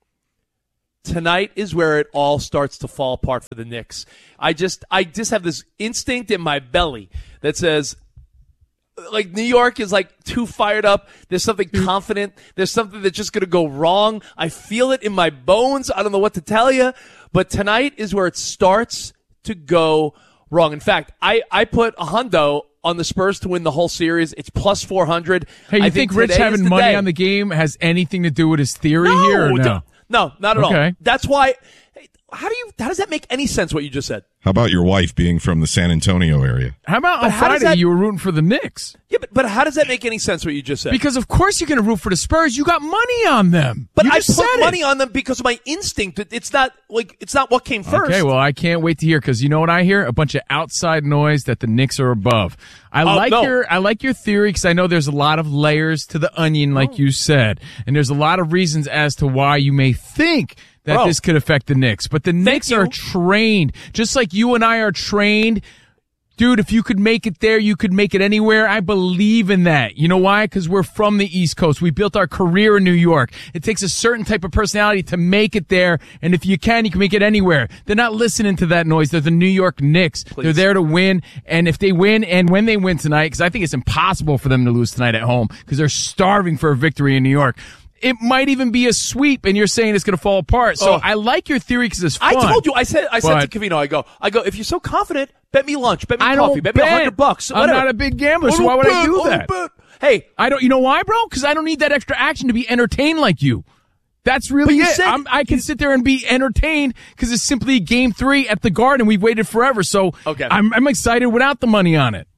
L: Tonight is where it all starts to fall apart for the Knicks. I just, I just have this instinct in my belly that says, like, New York is like too fired up. There's something confident. There's something that's just going to go wrong. I feel it in my bones. I don't know what to tell you, but tonight is where it starts to go wrong. In fact, I, I put a hundo on the Spurs to win the whole series. It's plus four hundred.
K: Hey, you
L: I
K: think,
L: think
K: Rich having money
L: day.
K: on the game has anything to do with his theory
L: no,
K: here or no?
L: No, not at
K: okay.
L: all. That's why. How do you? How does that make any sense? What you just said?
M: How about your wife being from the San Antonio area?
K: How about
L: but
K: on
L: how
K: Friday
L: that,
K: you were rooting for the Knicks?
L: Yeah, but, but how does that make any sense? What you just said?
K: Because of course you're going to root for the Spurs. You got money on them.
L: But
K: you
L: I
K: just
L: put
K: said
L: money
K: it.
L: on them because of my instinct. It's not like it's not what came first.
K: Okay, well I can't wait to hear because you know what I hear? A bunch of outside noise that the Knicks are above. I
L: oh,
K: like
L: no.
K: your I like your theory because I know there's a lot of layers to the onion, like oh. you said, and there's a lot of reasons as to why you may think that
L: Bro.
K: this could affect the Knicks. But the
L: Thank
K: Knicks
L: you.
K: are trained, just like you and I are trained. Dude, if you could make it there, you could make it anywhere. I believe in that. You know why? Because we're from the East Coast. We built our career in New York. It takes a certain type of personality to make it there. And if you can, you can make it anywhere. They're not listening to that noise. They're the New York Knicks. Please. They're there to win. And if they win, and when they win tonight, because I think it's impossible for them to lose tonight at home because they're starving for a victory in New York. It might even be a sweep, and you're saying it's going to fall apart. So oh. I like your theory because it's fun.
L: I told you. I said. I said to Covino. I go. I go. If you're so confident, bet me lunch. Bet me
K: I
L: coffee.
K: Don't
L: bet,
K: bet
L: me a hundred bucks.
K: I'm not a big gambler, so why would bet, I do that?
L: Bet. Hey,
K: I don't. You know why, bro? Because I don't need that extra action to be entertained like you. That's really
L: you
K: it.
L: Said,
K: I'm, I can you, sit there and be entertained because it's simply game three at the Garden. We've waited forever, so
L: okay.
K: I'm, I'm excited without the money on it.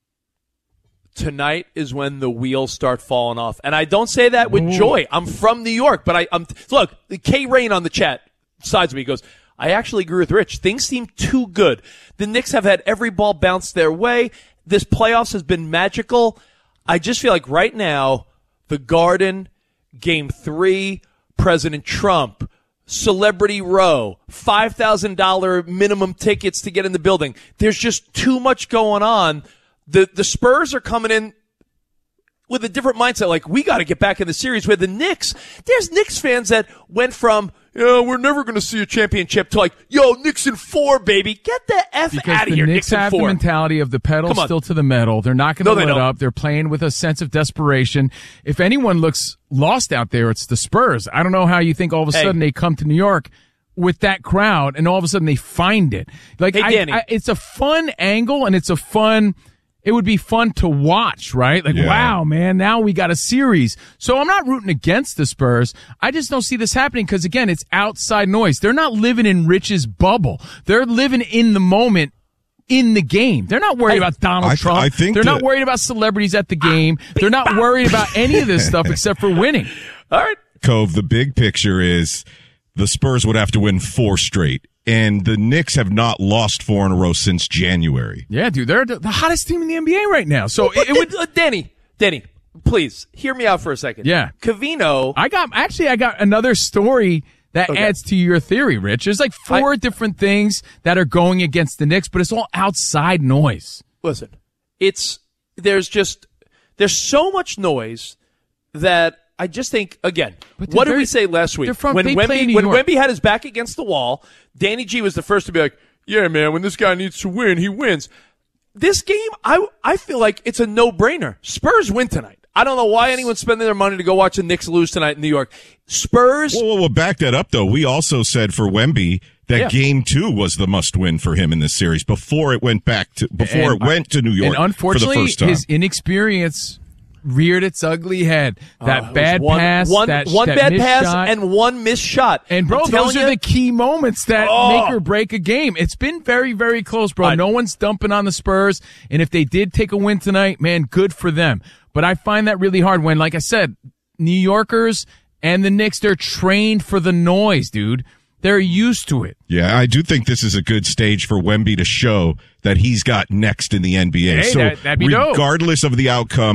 L: Tonight is when the wheels start falling off. And I don't say that with Ooh. joy. I'm from New York, but I, I'm, look, K Rain on the chat sides me. He goes, I actually agree with Rich. Things seem too good. The Knicks have had every ball bounce their way. This playoffs has been magical. I just feel like right now, the Garden, game three, President Trump, Celebrity Row, five thousand dollars minimum tickets to get in the building. There's just too much going on. The the Spurs are coming in with a different mindset. Like, we got to get back in the series. Where the Knicks, there's Knicks fans that went from, yeah, we're never going to see a championship to like, yo, Knicks in four, baby. Get the F
K: because
L: out of
K: the
L: here.
K: Knicks
L: Knicks
K: have
L: in four.
K: The mentality of the pedal still to the metal. They're not going to
L: no,
K: let
L: they
K: up. They're playing with a sense of desperation. If anyone looks lost out there, it's the Spurs. I don't know how you think all of a
L: hey.
K: sudden they come to New York with that crowd and all of a sudden they find it. Like,
L: hey,
K: I,
L: Danny.
K: I, it's a fun angle and it's a fun... It would be fun to watch, right? Like, yeah. wow, man, now we got a series. So I'm not rooting against the Spurs. I just don't see this happening because, again, it's outside noise. They're not living in Rich's bubble. They're living in the moment in the game. They're not worried I, about Donald
M: I,
K: Trump.
M: I think
K: They're
M: that,
K: not worried about celebrities at the game. They're not worried about any of this stuff except for winning.
L: All right.
M: Cove, the big picture is the Spurs would have to win four straight. And the Knicks have not lost four in a row since January.
K: Yeah, dude, they're the hottest team in the N B A right now. So
L: well,
K: it, it would,
L: uh, Danny, Danny, please hear me out for a second.
K: Yeah,
L: Covino.
K: I got actually, I got another story that okay. adds to your theory, Rich. There's like four I, different things that are going against the Knicks, but it's all outside noise.
L: Listen, it's there's just there's so much noise that. I just think, again, what did we say last week?
K: From,
L: when Wemby,
K: when
L: Wemby had his back against the wall, Danny G was the first to be like, yeah, man, when this guy needs to win, he wins. This game, I I feel like it's a no-brainer. Spurs win tonight. I don't know why anyone's spending their money to go watch the Knicks lose tonight in New York. Spurs.
M: Well, well, well back that up, though. We also said for Wemby that yeah. game two was the must-win for him in this series before it went back to before
K: and,
M: it went to New York
K: and unfortunately,
M: for the first time.
K: His inexperience reared its ugly head. That
L: uh,
K: bad
L: one,
K: pass,
L: one,
K: that,
L: one
K: that
L: bad pass,
K: shot.
L: and one missed shot.
K: And bro,
L: I'm
K: those are
L: you,
K: the key moments that
L: oh.
K: make or break a game. It's been very, very close, bro. I, no one's dumping on the Spurs, and if they did take a win tonight, man, good for them. But I find that really hard when, like I said, New Yorkers and the Knicks, they're trained for the noise, dude. They're used to it.
M: Yeah, I do think this is a good stage for Wemby to show that he's got next in the N B A.
K: Hey,
M: so
K: that, that'd be
M: regardless
K: dope.
M: of the outcome,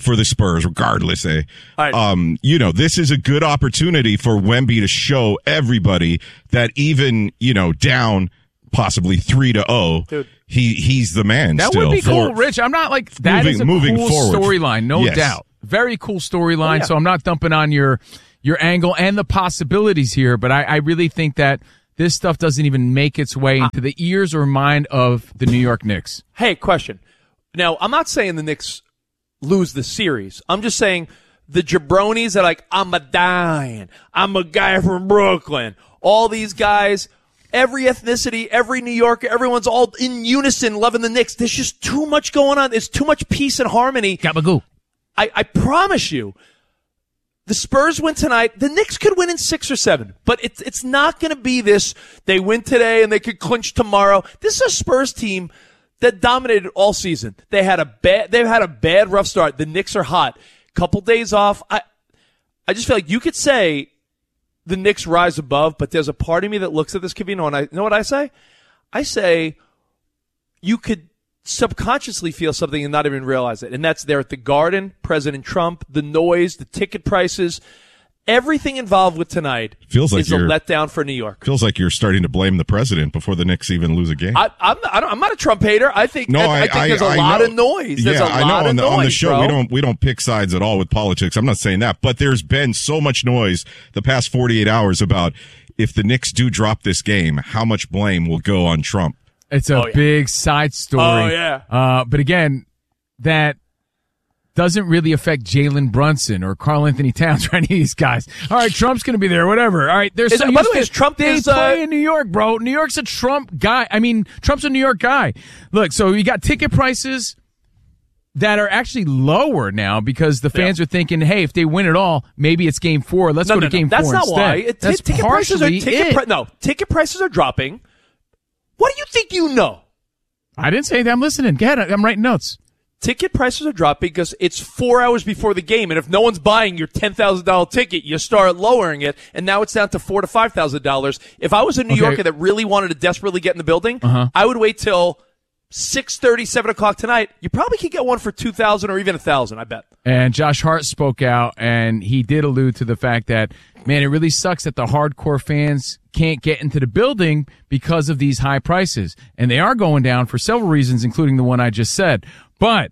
M: for the Spurs, regardless. Eh?
L: Right.
M: Um, you know, this is a good opportunity for Wemby to show everybody that even, you know, down possibly three to oh, he he's the man.
K: That
M: still
K: would be
M: for,
K: cool, Rich. I'm not like that
M: moving,
K: is a
M: moving
K: cool
M: forward.
K: storyline, no
M: Yes.
K: doubt. Very cool storyline.
L: Oh, yeah.
K: So I'm not dumping on your your angle and the possibilities here, but I, I really think that this stuff doesn't even make its way into the ears or mind of the New York Knicks.
L: Hey, question. Now, I'm not saying the Knicks lose the series. I'm just saying the jabronis are like, I'm a dying. I'm a guy from Brooklyn. All these guys, every ethnicity, every New Yorker, everyone's all in unison loving the Knicks. There's just too much going on. There's too much peace and harmony.
K: Gabagoo.
L: I, I promise you, the Spurs win tonight. The Knicks could win in six or seven, but it's it's not going to be this. They win today and they could clinch tomorrow. This is a Spurs team that dominated all season. They had a bad. They've had a bad, rough start. The Knicks are hot. Couple days off. I I just feel like you could say the Knicks rise above, but there's a part of me that looks at this, Covino, and I you know what I say. I say you could subconsciously feel something and not even realize it. And that's there at the Garden, President Trump, the noise, the ticket prices, everything involved with tonight
M: feels like
L: is a
M: you're,
L: letdown for New York.
M: Feels like you're starting to blame the president before the Knicks even lose a game.
L: I, I'm, not, I don't, I'm not a Trump hater. I think,
M: no,
L: I,
M: I,
L: I think
M: I,
L: there's a
M: I
L: lot
M: know.
L: of noise. There's
M: yeah,
L: a lot
M: I know.
L: of
M: On the,
L: noise,
M: on the show,
L: bro.
M: we don't we don't pick sides at all with politics. I'm not saying that, but there's been so much noise the past forty-eight hours about if the Knicks do drop this game, how much blame will go on Trump.
K: It's a
L: Oh, yeah.
K: big side story.
L: Oh, yeah.
K: Uh, but again, that doesn't really affect Jalen Brunson or Karl Anthony Towns or any of these guys. All right, Trump's going to be there, whatever. All right, there's
L: Is
K: so
L: it- by the
K: used
L: way,
K: to-
L: is Trump
K: they
L: is,
K: play
L: uh,
K: in New York, bro. New York's a Trump guy. I mean, Trump's a New York guy. Look, so you got ticket prices that are actually lower now because the fans
L: Yeah.
K: are thinking, hey, if they win it all, maybe it's game four. Let's
L: no,
K: go
L: no,
K: to game
L: no. That's
K: four
L: not
K: instead.
L: why. It,
K: That's
L: ticket prices are
K: partially
L: ticket
K: it.
L: pri- no ticket prices are dropping. What do you think you know?
K: I didn't say that. I'm listening. Go ahead. I'm writing notes.
L: Ticket prices are dropping because it's four hours before the game, and if no one's buying your ten thousand dollar ticket, you start lowering it, and now it's down to four to five thousand dollars. If I was a New
K: Okay.
L: Yorker that really wanted to desperately get in the building,
K: Uh-huh.
L: I would wait till six thirty, seven o'clock tonight. You probably could get one for two thousand or even a thousand. I bet.
K: And Josh Hart spoke out, and he did allude to the fact that, man, it really sucks that the hardcore fans can't get into the building because of these high prices. And they are going down for several reasons, including the one I just said. But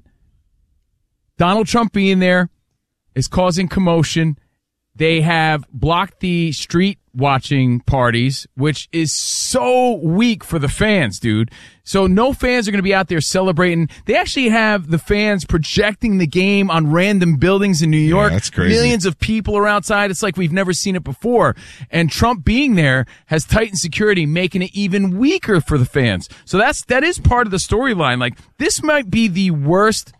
K: Donald Trump being there is causing commotion. They have blocked the street watching parties, which is so weak for the fans, dude. So no fans are going to be out there celebrating. They actually have the fans projecting the game on random buildings in New York.
M: that's crazy.
K: Millions of people are outside. It's like we've never seen it before. And Trump being there has tightened security, making it even weaker for the fans. So that's, that is part of the storyline. Like, this might be the worst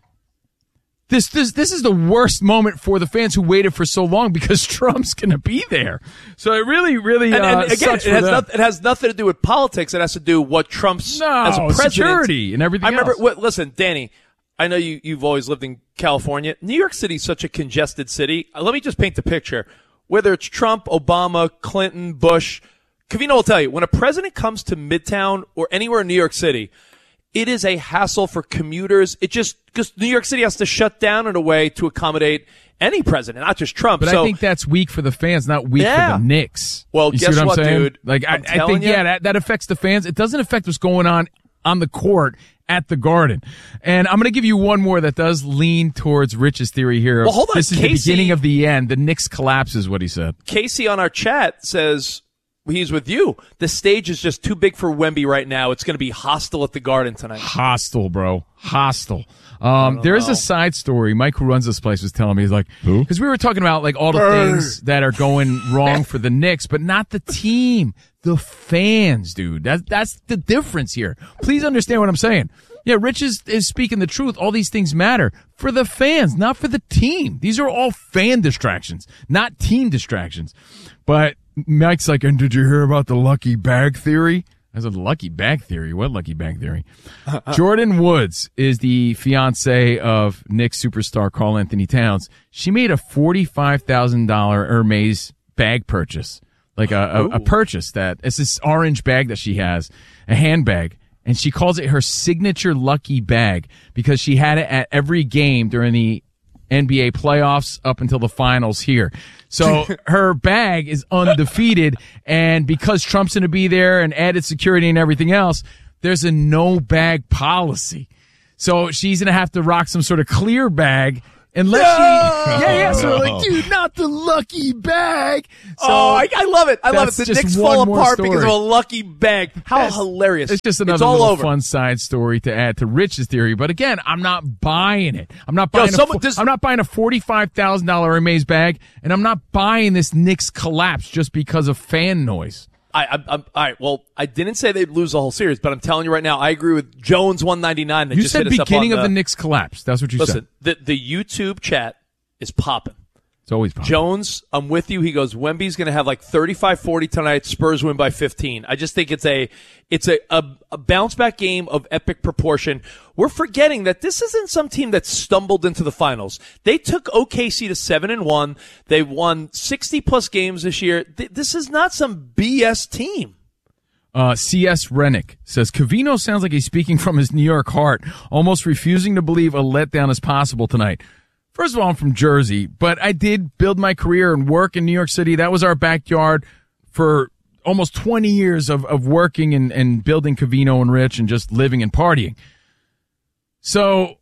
K: This this this is the worst moment for the fans who waited for so long because Trump's going to be there. So it really, really
L: And,
K: uh,
L: and again,
K: sucks
L: it
K: for
L: has,
K: them.
L: not, it has nothing to do with politics. It has to do what Trump's
K: No,
L: as a president.
K: security and everything
L: I remember.
K: else.
L: What, listen, Danny, I know you you've always lived in California. New York City's such a congested city. Uh, Let me just paint the picture. Whether it's Trump, Obama, Clinton, Bush, Covino will tell you when a president comes to Midtown or anywhere in New York City, it is a hassle for commuters. It just because New York City has to shut down in a way to accommodate any president, not just Trump.
K: But
L: so,
K: I think that's weak for the fans, not weak
L: Yeah.
K: for the Knicks.
L: Well,
K: you
L: guess
K: see what,
L: what,
K: I'm saying?
L: dude?
K: Like I,
L: I'm
K: I
L: telling
K: think,
L: you.
K: yeah, that, that affects the fans. It doesn't affect what's going on on the court at the Garden. And I'm going to give you one more that does lean towards Rich's theory here.
L: Well, hold on,
K: This is
L: Casey-
K: the beginning of the end. The Knicks collapse is what he said.
L: Casey on our chat says he's with you. The stage is just too big for Wemby right now. It's going to be hostile at the Garden tonight.
K: Hostile, bro. Hostile. Um, there is a side story. Mike, who runs this place, was telling me, he's like,
M: Who?
K: because we were talking about like all the things that are going wrong for the Knicks, but not the team, the fans, dude. That's that's the difference here. Please understand what I'm saying. Yeah, Rich is, is speaking the truth. All these things matter for the fans, not for the team. These are all fan distractions, not team distractions. But Mike's like, and did you hear about the lucky bag theory? I said, lucky bag theory? What lucky bag theory? Jordan Woods is the fiance of Knicks superstar Karl Anthony Towns. She made a forty-five thousand dollars Hermes bag purchase, like a, a, a purchase that it's this orange bag that she has, a handbag. And she calls it her signature lucky bag because she had it at every game during the N B A playoffs up until the finals here. So her bag is undefeated, and because Trump's going to be there and added security and everything else, there's a no bag policy. So she's going to have to rock some sort of clear bag. Unless no! she, yeah, yeah. So we're like, dude, not the lucky bag. So
L: oh, I, I love it. I love it. The Knicks fall apart
K: story.
L: because of a lucky bag. How
K: That's,
L: hilarious!
K: It's just another
L: it's all
K: little
L: over.
K: fun side story to add to Rich's theory. But again, I'm not buying it. I'm not buying.
L: Yo,
K: a,
L: someone, this,
K: I'm not buying a forty-five thousand dollar Hermes bag, and I'm not buying this Knicks collapse just because of fan noise.
L: I, I'm, I'm, all right. Well, I didn't say they'd lose the whole series, but I'm telling you right now, I agree with Jones one ninety-nine. That
K: You
L: just
K: said
L: hit us
K: beginning
L: up on
K: of
L: the,
K: the Knicks collapse. That's what you
L: listen,
K: said.
L: The the YouTube chat is popping.
K: It's always popping.
L: Jones, I'm with you. He goes, Wemby's going to have like thirty-five forty tonight. Spurs win by fifteen. I just think it's a it's a, a, a bounce back game of epic proportion. We're forgetting that this isn't some team that stumbled into the finals. They took O K C to seven and one. They won sixty plus games this year. Th- this is not some B S team.
K: Uh, C S Rennick says, Covino sounds like he's speaking from his New York heart, almost refusing to believe a letdown is possible tonight. First of all, I'm from Jersey, but I did build my career and work in New York City. That was our backyard for almost twenty years of, of working and, and building Covino and Rich and just living and partying. So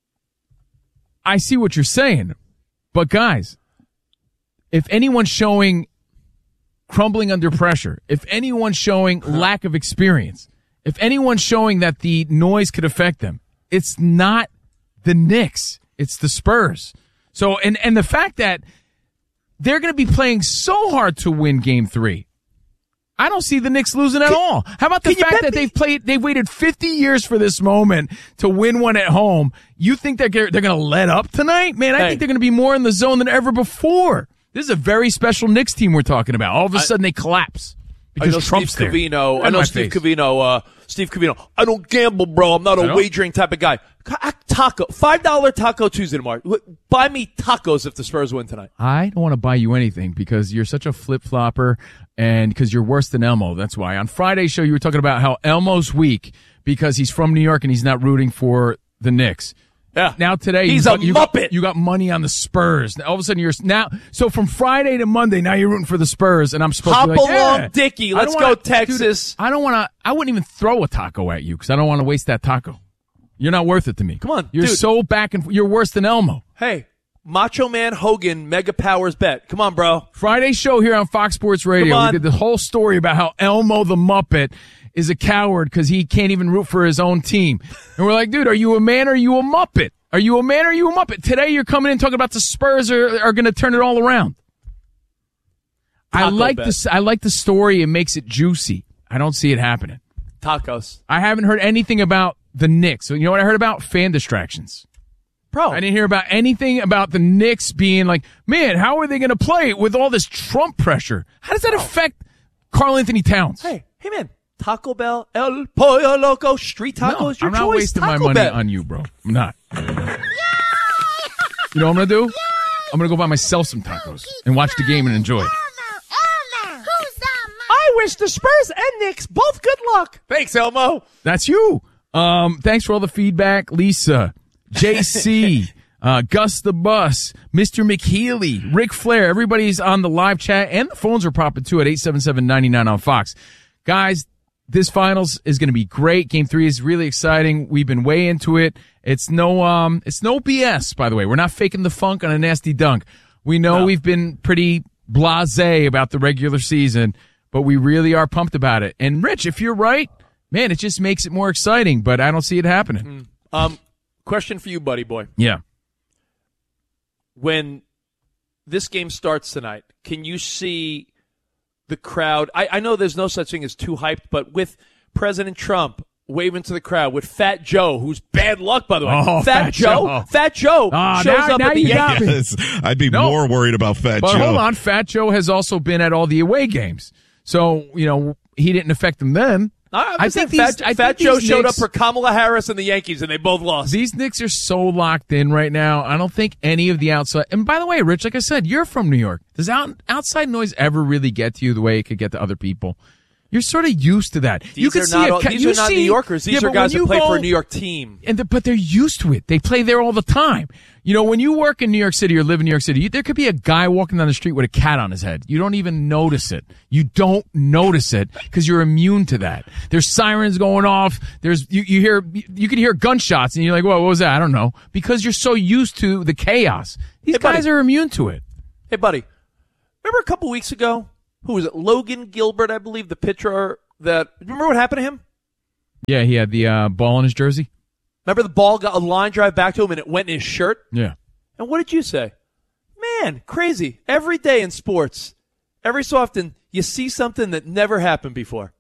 K: I see what you're saying. But guys, if anyone's showing crumbling under pressure, if anyone's showing lack of experience, if anyone's showing that the noise could affect them, it's not the Knicks. It's the Spurs. So, and, and the fact that they're going to be playing so hard to win game three, I don't see the Knicks losing at
L: can,
K: all. How about the fact that me? they've played, they've waited fifty years for this moment to win one at home? You think they're, they're going to let up tonight? Man, I hey. think they're going to be more in the zone than ever before. This is a very special Knicks team we're talking about. All of a sudden I, they collapse. Because
L: I know
K: Trump's
L: Steve Covino.
K: there.
L: I know Steve face. Covino. Uh, Steve Covino. I don't gamble, bro. I'm not a wagering type of guy. Taco. five dollar Taco Tuesday tomorrow. Buy me tacos if the Spurs win tonight.
K: I don't want to buy you anything because you're such a flip-flopper and because you're worse than Elmo. That's why. On Friday's show, you were talking about how Elmo's weak because he's from New York and he's not rooting for the Knicks.
L: Yeah.
K: Now today,
L: he's
K: you
L: a
K: got, you
L: muppet.
K: Got, you got money on the Spurs. Now, all of a sudden, you're now. So from Friday to Monday, now you're rooting for the Spurs, and I'm supposed
L: Hop
K: to be like,
L: along,
K: yeah.
L: Dickie. Let's go,
K: wanna,
L: Texas.
K: Dude, I don't want to. I wouldn't even throw a taco at you because I don't want to waste that taco. You're not worth it to me.
L: Come on,
K: you're
L: dude.
K: so back and you're worse than Elmo.
L: Hey, Macho Man Hogan, Mega Powers bet. Come on, bro.
K: Friday show here on Fox Sports Radio. We did the whole story about how Elmo the Muppet is a coward because he can't even root for his own team. And we're like, dude, are you a man or are you a Muppet? Are you a man or are you a Muppet? Today you're coming in talking about the Spurs are, are going to turn it all around. Taco I like
L: bet.
K: this. I like the story. It makes it juicy. I don't see it happening.
L: Tacos.
K: I haven't heard anything about the Knicks. So you know what I heard about? Fan distractions.
L: Bro.
K: I didn't hear about anything about the Knicks being like, man, how are they going to play with all this Trump pressure? How does that Bro. affect Karl Anthony Towns?
L: Hey, hey, man. Taco Bell, El Pollo Loco, street tacos.
K: No,
L: your
K: I'm not
L: choice.
K: wasting
L: Taco
K: my money
L: bet.
K: on you, bro. I'm not. You know what I'm going to do? I'm going to go buy myself some tacos and watch the game and enjoy it.
L: I wish the Spurs and Knicks both good luck. Thanks, Elmo.
K: That's you. Um, thanks for all the feedback, Lisa, J C, uh, Gus the Bus, Mister McHealy, Ric Flair. Everybody's on the live chat, and the phones are popping too at eight seven seven, nine nine on Fox. Guys, this finals is going to be great. Game three is really exciting. We've been way into it. It's no, um, it's no B S, by the way. We're not faking the funk on a nasty dunk. We know no. we've been pretty blasé about the regular season, but we really are pumped about it. And Rich, if you're right, man, it just makes it more exciting, but I don't see it happening.
L: Mm. Um, question for you, buddy boy.
K: Yeah.
L: When this game starts tonight, can you see the crowd? I, I know there's no such thing as too hyped, but with President Trump waving to the crowd, with Fat Joe, who's bad luck, by the way.
K: Oh,
L: Fat,
K: Fat
L: Joe,
K: Joe.
L: Fat Joe
K: oh,
L: shows
K: now,
L: up
K: now
L: at the
K: you got me.
M: Yes, I'd be
K: no.
M: more worried about Fat
K: but
M: Joe.
K: But hold on, Fat Joe has also been at all the away games. So, you know, he didn't affect them then.
L: I,
K: I think
L: Fat,
K: these, I
L: Fat
K: think
L: Joe
K: these
L: showed
K: Knicks,
L: up for Kamala Harris and the Yankees, and they both lost.
K: These Knicks are so locked in right now. I don't think any of the outside. And by the way, Rich, like I said, you're from New York. Does out, outside noise ever really get to you the way it could get to other people? You're sort of used to that.
L: These
K: you can
L: are
K: see
L: not,
K: a,
L: all, these
K: you
L: are not
K: see,
L: New Yorkers. These
K: yeah,
L: are guys that play
K: go,
L: for a New York team.
K: And the, but they're used to it. They play there all the time. You know, when you work in New York City or live in New York City, you, there could be a guy walking down the street with a cat on his head. You don't even notice it. You don't notice it because you're immune to that. There's sirens going off. There's you, you hear you can hear gunshots and you're like, "Well, what was that? I don't know." Because you're so used to the chaos. These
L: hey,
K: guys
L: buddy.
K: are immune to it.
L: Hey, buddy. Remember a couple weeks ago? Who was it? Logan Gilbert, I believe, the pitcher that. Remember what happened to him?
K: Yeah, he had the uh, ball in his jersey.
L: Remember the ball got a line drive back to him and it went in his shirt?
K: Yeah.
L: And what did you say? Man, crazy. Every day in sports, every so often, you see something that never happened before.